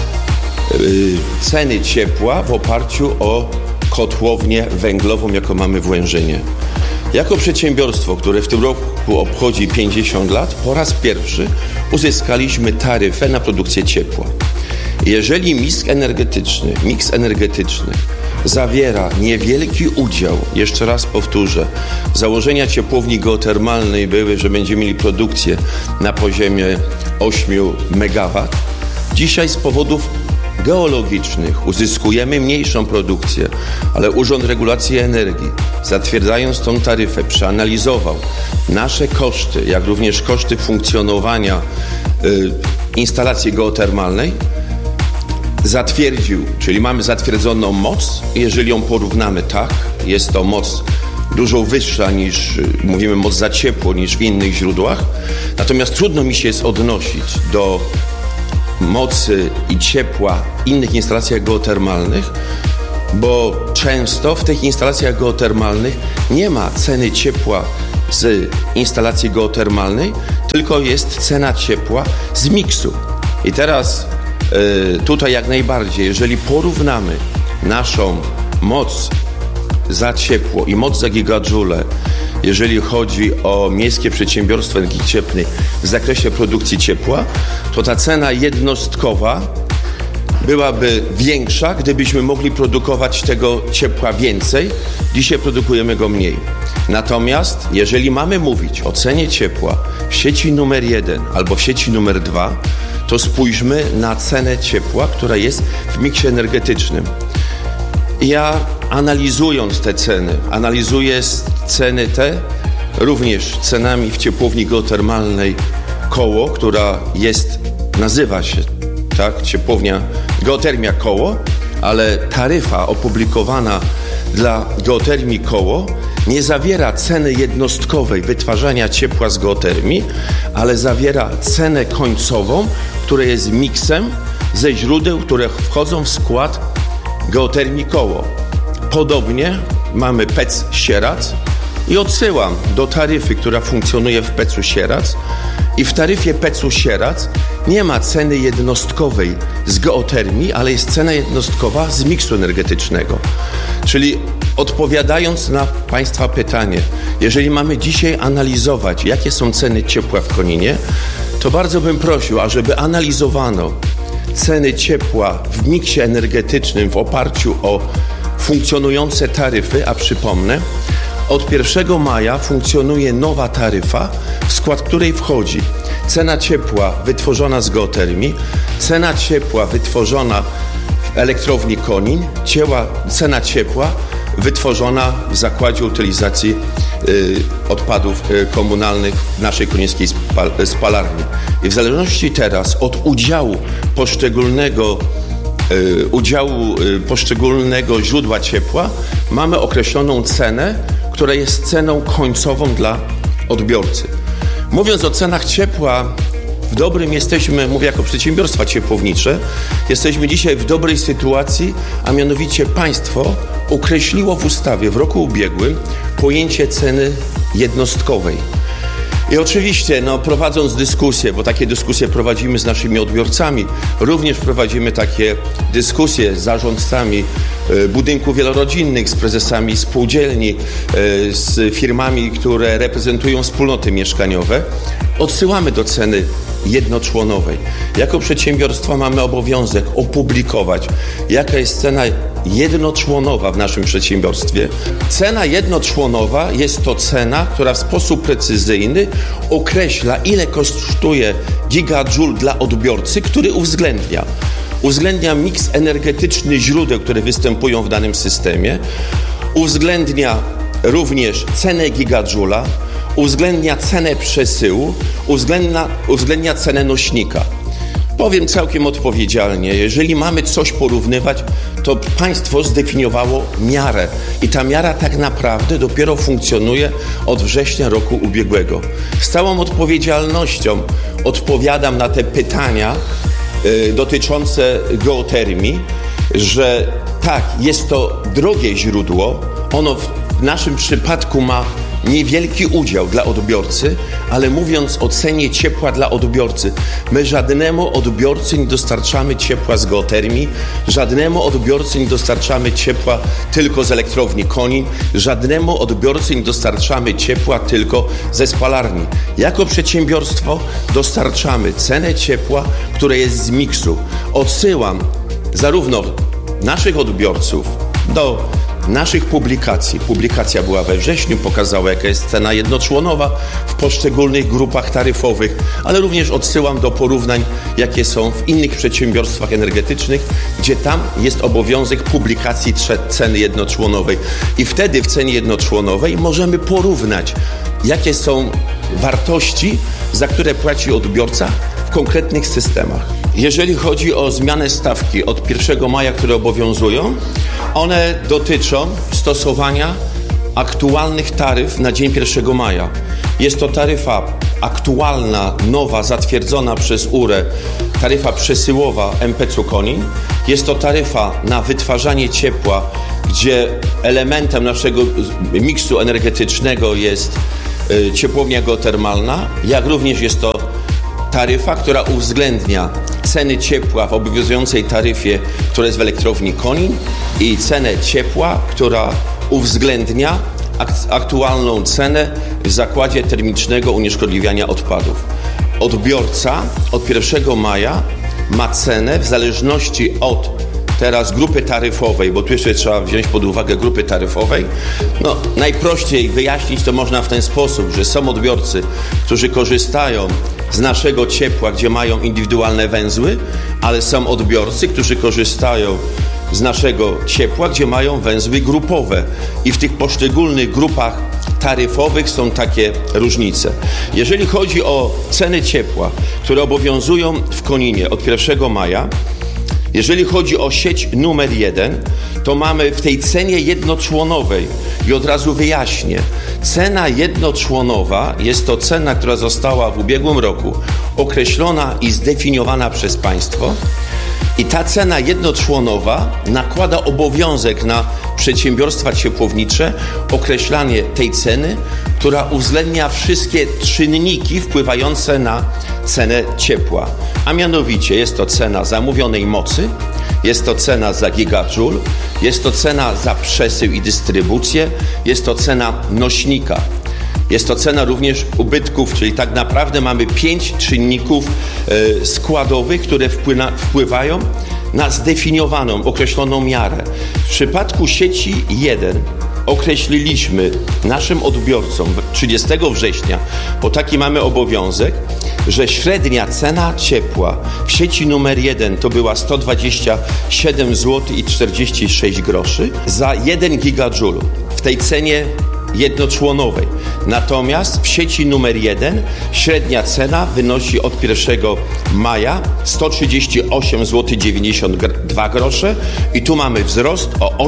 Speaker 10: ceny ciepła w oparciu o kotłownię węglową, jaką mamy w Łężynie. Jako przedsiębiorstwo, które w tym roku obchodzi 50 lat, po raz pierwszy uzyskaliśmy taryfę na produkcję ciepła. Jeżeli miks energetyczny zawiera niewielki udział, jeszcze raz powtórzę, założenia ciepłowni geotermalnej były, że będziemy mieli produkcję na poziomie 8 MW. Dzisiaj z powodów geologicznych uzyskujemy mniejszą produkcję, ale Urząd Regulacji Energii, zatwierdzając tą taryfę, przeanalizował nasze koszty, jak również koszty funkcjonowania instalacji geotermalnej, zatwierdził, czyli mamy zatwierdzoną moc. Jeżeli ją porównamy, tak, jest to moc dużo wyższa niż, mówimy, moc za ciepło niż w innych źródłach. Natomiast trudno mi się jest odnosić do mocy i ciepła w innych instalacjach geotermalnych, bo często w tych instalacjach geotermalnych nie ma ceny ciepła z instalacji geotermalnej, tylko jest cena ciepła z miksu. I teraz tutaj jak najbardziej, jeżeli porównamy naszą moc za ciepło i moc za gigadżule, jeżeli chodzi o miejskie przedsiębiorstwa energii cieplnej w zakresie produkcji ciepła, to ta cena jednostkowa byłaby większa, gdybyśmy mogli produkować tego ciepła więcej. Dzisiaj produkujemy go mniej. Natomiast jeżeli mamy mówić o cenie ciepła w sieci numer 1 albo w sieci numer 2, to spójrzmy na cenę ciepła, która jest w miksie energetycznym. Ja analizując te ceny, analizuję ceny te również cenami w ciepłowni geotermalnej Koło, która nazywa się tak, ciepłownia Geotermia Koło, ale taryfa opublikowana dla geotermii Koło nie zawiera ceny jednostkowej wytwarzania ciepła z geotermii, ale zawiera cenę końcową, która jest miksem ze źródeł, które wchodzą w skład geotermii Koło. Podobnie mamy PEC Sieradz i odsyłam do taryfy, która funkcjonuje w PEC-u Sieradz. I w taryfie PEC-u Sieradz nie ma ceny jednostkowej z geotermii, ale jest cena jednostkowa z miksu energetycznego. Czyli odpowiadając na Państwa pytanie, jeżeli mamy dzisiaj analizować, jakie są ceny ciepła w Koninie, to bardzo bym prosił, ażeby analizowano ceny ciepła w miksie energetycznym w oparciu o funkcjonujące taryfy, a przypomnę, od 1 maja funkcjonuje nowa taryfa, w skład której wchodzi cena ciepła wytworzona z geotermii, cena ciepła wytworzona w elektrowni Konin, cena ciepła wytworzona w zakładzie utylizacji odpadów komunalnych w naszej konińskiej spalarni. I w zależności teraz od udziału poszczególnego źródła ciepła mamy określoną cenę, która jest ceną końcową dla odbiorcy. Mówiąc o cenach ciepła, mówię jako przedsiębiorstwa ciepłownicze, jesteśmy dzisiaj w dobrej sytuacji, a mianowicie państwo określiło w ustawie w roku ubiegłym pojęcie ceny jednostkowej. I oczywiście, prowadząc dyskusje, bo takie dyskusje prowadzimy z naszymi odbiorcami, również prowadzimy takie dyskusje z zarządcami budynków wielorodzinnych, z prezesami spółdzielni, z firmami, które reprezentują wspólnoty mieszkaniowe, odsyłamy do ceny jednoczłonowej. Jako przedsiębiorstwo mamy obowiązek opublikować, jaka jest cena jednoczłonowa w naszym przedsiębiorstwie. Cena jednoczłonowa jest to cena, która w sposób precyzyjny określa, ile kosztuje gigadżul dla odbiorcy, który uwzględnia miks energetyczny źródeł, które występują w danym systemie, uwzględnia również cenę gigadżula, uwzględnia cenę przesyłu, uwzględnia cenę nośnika. Powiem całkiem odpowiedzialnie, jeżeli mamy coś porównywać, to państwo zdefiniowało miarę i ta miara tak naprawdę dopiero funkcjonuje od września roku ubiegłego. Z całą odpowiedzialnością odpowiadam na te pytania dotyczące geotermii, że tak, jest to drogie źródło, ono w naszym przypadku ma niewielki udział dla odbiorcy, ale mówiąc o cenie ciepła dla odbiorcy, my żadnemu odbiorcy nie dostarczamy ciepła z geotermii, żadnemu odbiorcy nie dostarczamy ciepła tylko z elektrowni Konin, żadnemu odbiorcy nie dostarczamy ciepła tylko ze spalarni. Jako przedsiębiorstwo dostarczamy cenę ciepła, która jest z miksu. Odsyłam zarówno naszych odbiorców do naszych publikacji. Publikacja była we wrześniu, pokazała, jaka jest cena jednoczłonowa w poszczególnych grupach taryfowych, ale również odsyłam do porównań, jakie są w innych przedsiębiorstwach energetycznych, gdzie tam jest obowiązek publikacji ceny jednoczłonowej. I wtedy w cenie jednoczłonowej możemy porównać, jakie są wartości, za które płaci odbiorca w konkretnych systemach. Jeżeli chodzi o zmianę stawki od 1 maja, które obowiązują, one dotyczą stosowania aktualnych taryf na dzień 1 maja. Jest to taryfa aktualna, nowa, zatwierdzona przez URE, taryfa przesyłowa MPC Konin. Jest to taryfa na wytwarzanie ciepła, gdzie elementem naszego miksu energetycznego jest ciepłownia geotermalna, jak również jest to taryfa, która uwzględnia ceny ciepła w obowiązującej taryfie, która jest w elektrowni Konin, i cenę ciepła, która uwzględnia aktualną cenę w zakładzie termicznego unieszkodliwiania odpadów. Odbiorca od 1 maja ma cenę w zależności od teraz grupy taryfowej, bo tu jeszcze trzeba wziąć pod uwagę grupy taryfowej. No, najprościej wyjaśnić to można w ten sposób, że są odbiorcy, którzy korzystają z naszego ciepła, gdzie mają indywidualne węzły, ale są odbiorcy, którzy korzystają z naszego ciepła, gdzie mają węzły grupowe. I w tych poszczególnych grupach taryfowych są takie różnice. Jeżeli chodzi o ceny ciepła, które obowiązują w Koninie od 1 maja, jeżeli chodzi o sieć numer 1, to mamy w tej cenie jednoczłonowej, i od razu wyjaśnię, cena jednoczłonowa jest to cena, która została w ubiegłym roku określona i zdefiniowana przez państwo, i ta cena jednoczłonowa nakłada obowiązek na przedsiębiorstwa ciepłownicze określanie tej ceny, która uwzględnia wszystkie czynniki wpływające na cenę ciepła. A mianowicie jest to cena zamówionej mocy, jest to cena za gigajoule, jest to cena za przesył i dystrybucję, jest to cena nośnika. Jest to cena również ubytków, czyli tak naprawdę mamy 5 czynników składowych, które wpływają na zdefiniowaną, określoną miarę. W przypadku sieci 1 określiliśmy naszym odbiorcom 30 września, bo taki mamy obowiązek, że średnia cena ciepła w sieci numer 1 to była 127 zł i 46 groszy za 1 gigajoule w tej cenie jednoczłonowej. Natomiast w sieci numer 1 średnia cena wynosi od 1 maja 138 zł 92 grosze i tu mamy wzrost o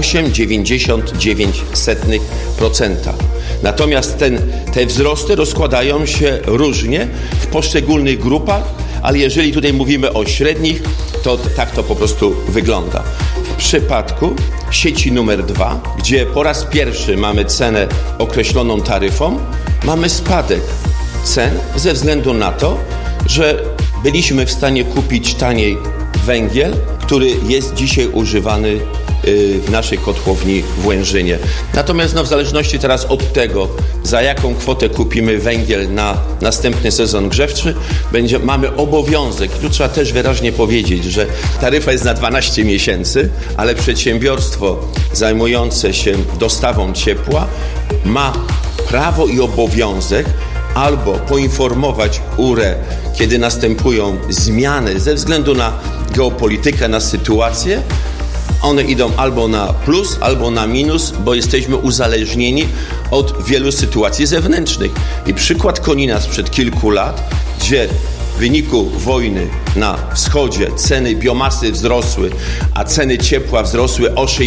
Speaker 10: 8,99%. Natomiast te wzrosty rozkładają się różnie w poszczególnych grupach, ale jeżeli tutaj mówimy o średnich, to tak to po prostu wygląda. W przypadku sieci numer 2, gdzie po raz pierwszy mamy cenę określoną taryfą, mamy spadek cen ze względu na to, że byliśmy w stanie kupić taniej węgiel, który jest dzisiaj używany w naszej kotłowni w Łężynie. Natomiast w zależności teraz od tego, za jaką kwotę kupimy węgiel na następny sezon grzewczy, mamy obowiązek, tu trzeba też wyraźnie powiedzieć, że taryfa jest na 12 miesięcy, ale przedsiębiorstwo zajmujące się dostawą ciepła ma prawo i obowiązek albo poinformować URE, kiedy następują zmiany ze względu na geopolitykę, na sytuację. One idą albo na plus, albo na minus, bo jesteśmy uzależnieni od wielu sytuacji zewnętrznych. I przykład Konina sprzed kilku lat, gdzie w wyniku wojny na wschodzie ceny biomasy wzrosły, a ceny ciepła wzrosły o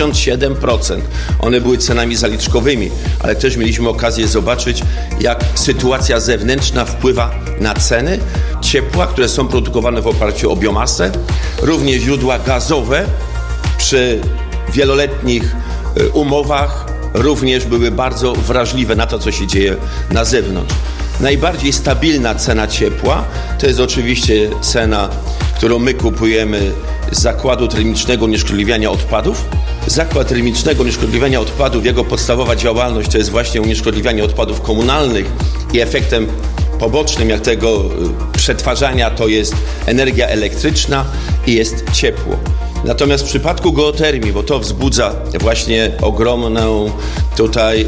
Speaker 10: 67%. One były cenami zaliczkowymi, ale też mieliśmy okazję zobaczyć, jak sytuacja zewnętrzna wpływa na ceny ciepła, które są produkowane w oparciu o biomasę. Również źródła gazowe przy wieloletnich umowach również były bardzo wrażliwe na to, co się dzieje na zewnątrz. Najbardziej stabilna cena ciepła to jest oczywiście cena, którą my kupujemy z zakładu termicznego unieszkodliwiania odpadów. Zakład termicznego unieszkodliwiania odpadów, jego podstawowa działalność to jest właśnie unieszkodliwianie odpadów komunalnych i efektem pobocznym jak tego przetwarzania to jest energia elektryczna i jest ciepło. Natomiast w przypadku geotermii, bo to wzbudza właśnie ogromną tutaj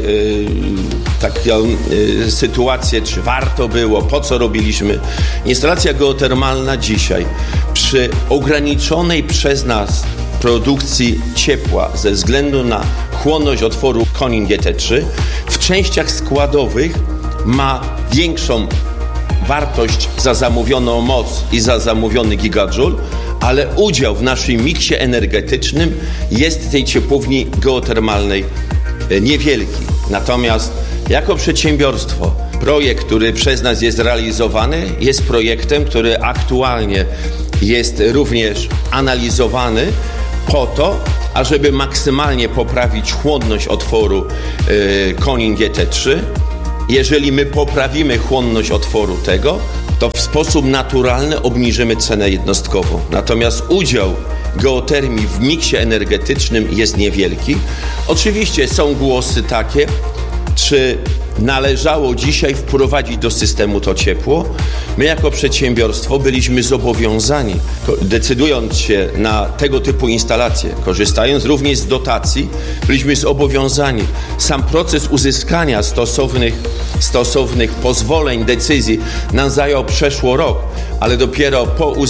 Speaker 10: taką sytuację, czy warto było, po co robiliśmy. Instalacja geotermalna dzisiaj przy ograniczonej przez nas produkcji ciepła ze względu na chłonność otworu Konin GT3 w częściach składowych ma większą wartość za zamówioną moc i za zamówiony gigajoule, ale udział w naszym miksie energetycznym jest tej ciepłowni geotermalnej niewielki. Natomiast jako przedsiębiorstwo projekt, który przez nas jest realizowany, jest projektem, który aktualnie jest również analizowany po to, ażeby maksymalnie poprawić chłonność otworu Konin GT3. Jeżeli my poprawimy chłonność otworu tego, to w sposób naturalny obniżymy cenę jednostkową. Natomiast udział geotermii w miksie energetycznym jest niewielki. Oczywiście są głosy takie, czy należało dzisiaj wprowadzić do systemu to ciepło. My jako przedsiębiorstwo byliśmy zobowiązani, decydując się na tego typu instalacje, korzystając również z dotacji, byliśmy zobowiązani. Sam proces uzyskania stosownych pozwoleń, decyzji nam zajął przeszło rok, ale dopiero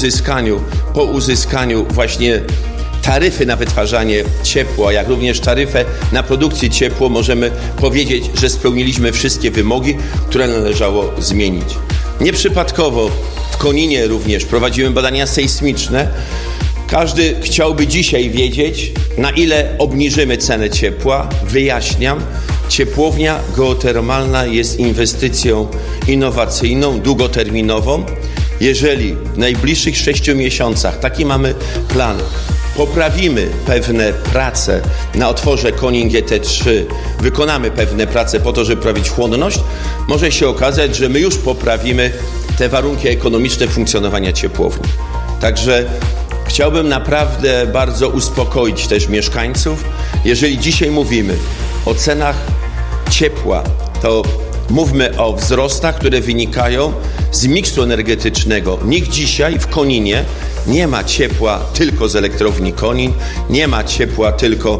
Speaker 10: po uzyskaniu właśnie taryfy na wytwarzanie ciepła, jak również taryfę na produkcję ciepła, możemy powiedzieć, że spełniliśmy wszystkie wymogi, które należało zmienić. Nieprzypadkowo w Koninie również prowadziły badania sejsmiczne. Każdy chciałby dzisiaj wiedzieć, na ile obniżymy cenę ciepła. Wyjaśniam, ciepłownia geotermalna jest inwestycją innowacyjną, długoterminową. Jeżeli w najbliższych 6 miesiącach, taki mamy plan, poprawimy pewne prace na otworze Konin GT3, wykonamy pewne prace po to, żeby poprawić chłonność, może się okazać, że my już poprawimy te warunki ekonomiczne funkcjonowania ciepłowni. Także chciałbym naprawdę bardzo uspokoić też mieszkańców. Jeżeli dzisiaj mówimy o cenach ciepła, to mówmy o wzrostach, które wynikają z miksu energetycznego. Nikt dzisiaj w Koninie nie ma ciepła tylko z elektrowni Konin, nie ma ciepła tylko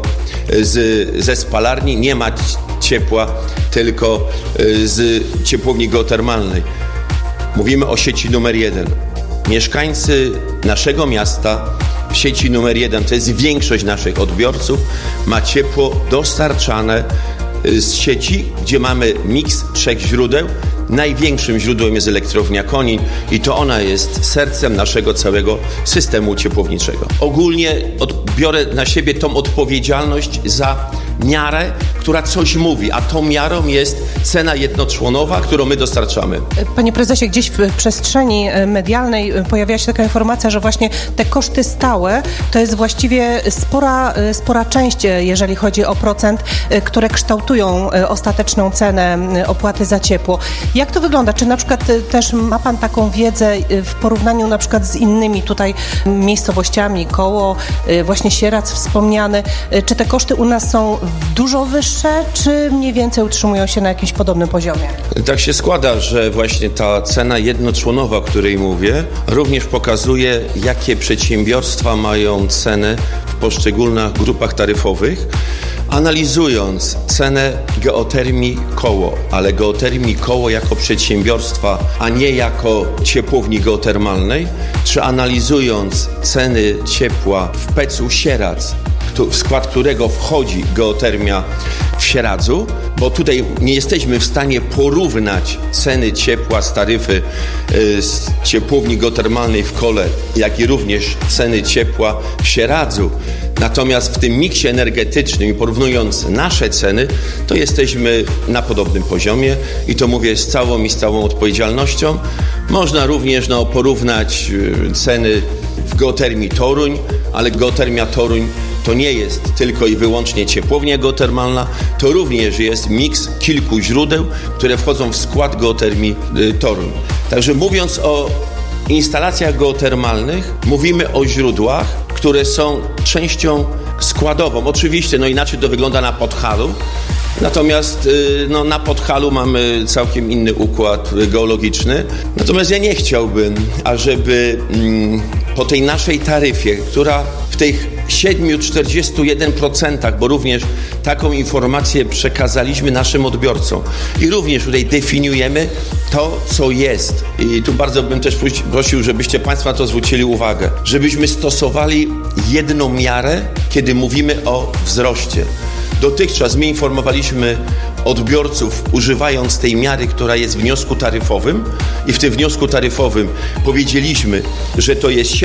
Speaker 10: ze spalarni, nie ma ciepła tylko z ciepłowni geotermalnej. Mówimy o sieci numer 1. Mieszkańcy naszego miasta w sieci numer 1, to jest większość naszych odbiorców, ma ciepło dostarczane z sieci, gdzie mamy miks 3 źródeł. Największym źródłem jest elektrownia Konin i to ona jest sercem naszego całego systemu ciepłowniczego. Ogólnie biorę na siebie tą odpowiedzialność za miarę, która coś mówi, a tą miarą jest cena jednoczłonowa, którą my dostarczamy.
Speaker 7: Panie prezesie, gdzieś w przestrzeni medialnej pojawiła się taka informacja, że właśnie te koszty stałe to jest właściwie spora część, jeżeli chodzi o procent, które kształtują ostateczną cenę opłaty za ciepło. Jak to wygląda? Czy na przykład też ma Pan taką wiedzę w porównaniu na przykład z innymi tutaj miejscowościami, koło właśnie Sieradz wspomniany, czy te koszty u nas są dużo wyższe, czy mniej więcej utrzymują się na jakimś podobnym poziomie?
Speaker 10: Tak się składa, że właśnie ta cena jednoczłonowa, o której mówię, również pokazuje, jakie przedsiębiorstwa mają cenę w poszczególnych grupach taryfowych. Analizując cenę geotermii koło, ale geotermii koło jako przedsiębiorstwa, a nie jako ciepłowni geotermalnej, czy analizując ceny ciepła w Pecu Sieradz, w skład którego wchodzi geotermia w Sieradzu, bo tutaj nie jesteśmy w stanie porównać ceny ciepła z taryfy z ciepłowni geotermalnej w Kole, jak i również ceny ciepła w Sieradzu. Natomiast w tym miksie energetycznym i porównując nasze ceny, to jesteśmy na podobnym poziomie i to mówię z całą odpowiedzialnością. Można również porównać ceny w geotermii Toruń, ale geotermia Toruń to nie jest tylko i wyłącznie ciepłownia geotermalna, to również jest miks kilku źródeł, które wchodzą w skład geotermii Toruń. Także mówiąc o instalacjach geotermalnych, mówimy o źródłach, które są częścią składową. Oczywiście, inaczej to wygląda na Podhalu, natomiast na Podhalu mamy całkiem inny układ geologiczny. Natomiast ja nie chciałbym, ażeby po tej naszej taryfie, która w tych 7,41%, bo również taką informację przekazaliśmy naszym odbiorcom i również tutaj definiujemy to, co jest. I tu bardzo bym też prosił, żebyście Państwo na to zwrócili uwagę, żebyśmy stosowali jedną miarę, kiedy mówimy o wzroście. Dotychczas my informowaliśmy odbiorców używając tej miary, która jest w wniosku taryfowym i w tym wniosku taryfowym powiedzieliśmy, że to jest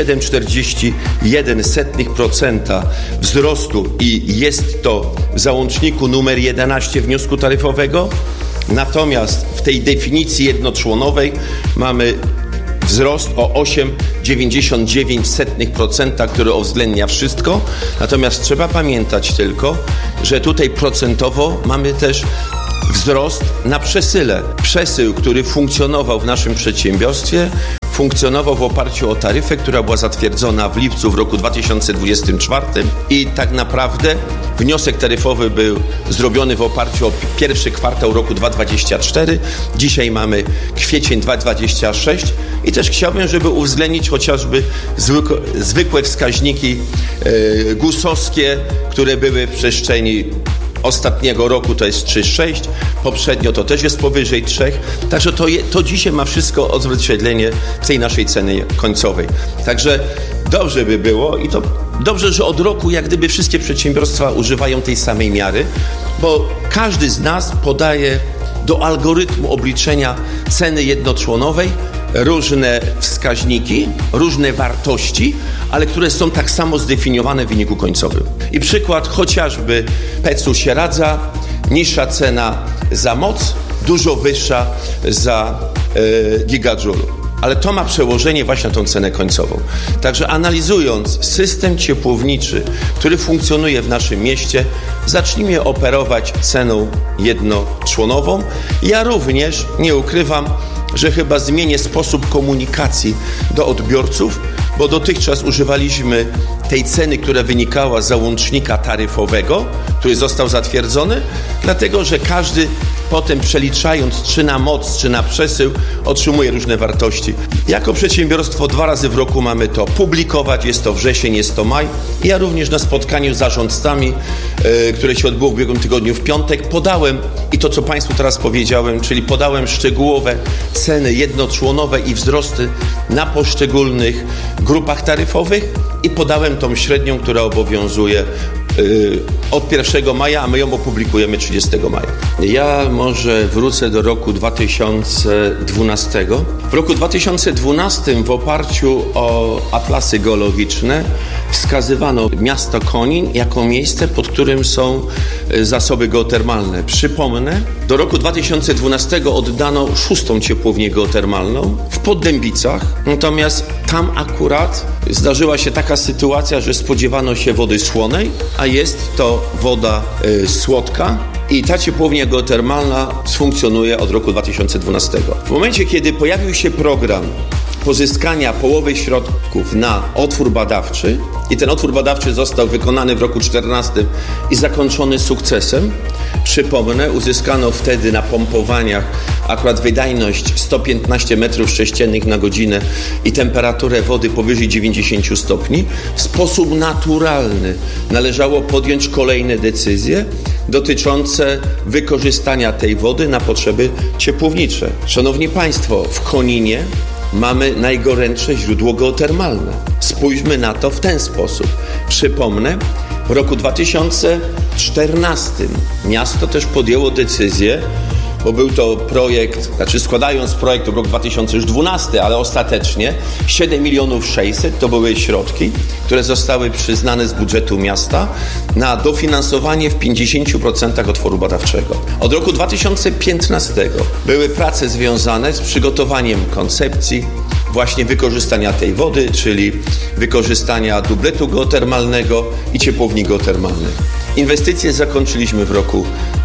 Speaker 10: 7,41% wzrostu i jest to w załączniku numer 11 wniosku taryfowego. Natomiast w tej definicji jednoczłonowej mamy wzrost o 8,99%, który uwzględnia wszystko. Natomiast trzeba pamiętać tylko, że tutaj procentowo mamy też wzrost na przesyle. Przesył, który funkcjonował w naszym przedsiębiorstwie, funkcjonował w oparciu o taryfę, która była zatwierdzona w lipcu w roku 2024 i tak naprawdę wniosek taryfowy był zrobiony w oparciu o pierwszy kwartał roku 2024. Dzisiaj mamy kwiecień 2026 i też chciałbym, żeby uwzględnić chociażby zwykłe wskaźniki GUS-owskie, które były w przestrzeni ostatniego roku, to jest 3,6, poprzednio to też jest powyżej 3, także to dzisiaj ma wszystko odzwierciedlenie w tej naszej cenie końcowej. Także dobrze by było i to dobrze, że od roku jak gdyby wszystkie przedsiębiorstwa używają tej samej miary, bo każdy z nas podaje do algorytmu obliczenia ceny jednoczłonowej różne wskaźniki, różne wartości, ale które są tak samo zdefiniowane w wyniku końcowym. I przykład chociażby PEC-u Sieradza, niższa cena za moc, dużo wyższa za gigadżulu. Ale to ma przełożenie właśnie na tą cenę końcową. Także analizując system ciepłowniczy, który funkcjonuje w naszym mieście, zacznijmy operować ceną jednoczłonową. Ja również nie ukrywam, że chyba zmienię sposób komunikacji do odbiorców, bo dotychczas używaliśmy tej ceny, która wynikała z załącznika taryfowego, który został zatwierdzony, dlatego że każdy potem przeliczając czy na moc, czy na przesył, otrzymuje różne wartości. Jako przedsiębiorstwo 2 razy w roku mamy to publikować, jest to wrzesień, jest to maj. Ja również na spotkaniu z zarządcami, które się odbyło w ubiegłym tygodniu w piątek, podałem i to, co Państwu teraz powiedziałem, czyli podałem szczegółowe ceny jednoczłonowe i wzrosty na poszczególnych grupach taryfowych i podałem tą średnią, która obowiązuje od 1 maja, a my ją opublikujemy 30 maja. Ja może wrócę do roku 2012. W roku 2012 w oparciu o atlasy geologiczne wskazywano miasto Konin jako miejsce, pod którym są zasoby geotermalne. Przypomnę, do roku 2012 oddano 6. ciepłownię geotermalną w Poddębicach, natomiast tam akurat zdarzyła się taka sytuacja, że spodziewano się wody słonej, a jest to woda słodka i ta ciepłownia geotermalna funkcjonuje od roku 2012. W momencie, kiedy pojawił się program pozyskania połowy środków na otwór badawczy i ten otwór badawczy został wykonany w roku 2014 i zakończony sukcesem. Przypomnę, uzyskano wtedy na pompowaniach akurat wydajność 115 m3 na godzinę i temperaturę wody powyżej 90 stopni. W sposób naturalny należało podjąć kolejne decyzje dotyczące wykorzystania tej wody na potrzeby ciepłownicze. Szanowni Państwo, w Koninie mamy najgorętsze źródło geotermalne. Spójrzmy na to w ten sposób. Przypomnę, w roku 2014 miasto też podjęło decyzję, bo był to projekt, składając projekt w roku 2012, ale ostatecznie 7 600 000 to były środki, które zostały przyznane z budżetu miasta na dofinansowanie w 50% otworu badawczego. Od roku 2015 były prace związane z przygotowaniem koncepcji właśnie wykorzystania tej wody, czyli wykorzystania dubletu geotermalnego i ciepłowni geotermalnych. Inwestycje zakończyliśmy w roku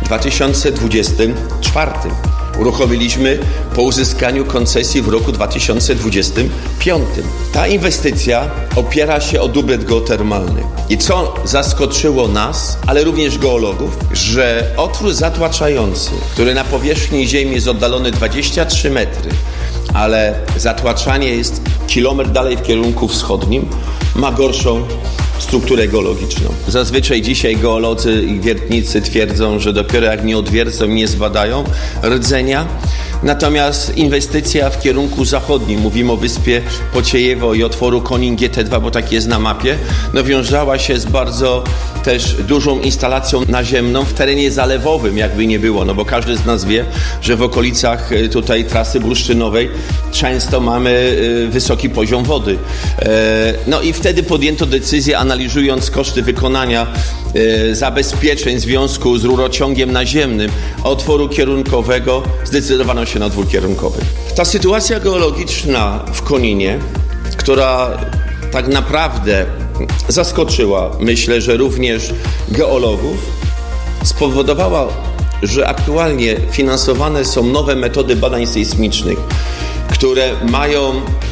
Speaker 10: 2024. Uruchomiliśmy po uzyskaniu koncesji w roku 2025. Ta inwestycja opiera się o dublet geotermalny. I co zaskoczyło nas, ale również geologów, że otwór zatłaczający, który na powierzchni ziemi jest oddalony 23 metry, ale zatłaczanie jest kilometr dalej w kierunku wschodnim, ma gorszą strukturę geologiczną. Zazwyczaj dzisiaj geolodzy i wiertnicy twierdzą, że dopiero jak nie odwiercą, nie zbadają rdzenia. Natomiast inwestycja w kierunku zachodnim, mówimy o wyspie Pociejewo i otworu Konin GT2, bo tak jest na mapie, wiązała się z bardzo też dużą instalacją naziemną w terenie zalewowym, jakby nie było, no bo każdy z nas wie, że w okolicach tutaj trasy bursztynowej często mamy wysoki poziom wody. No i wtedy podjęto decyzję, analizując koszty wykonania zabezpieczeń w związku z rurociągiem naziemnym otworu kierunkowego, zdecydowano się na otwór kierunkowy. Ta sytuacja geologiczna w Koninie, która tak naprawdę zaskoczyła, myślę, że również geologów, spowodowała, że aktualnie finansowane są nowe metody badań sejsmicznych, które mają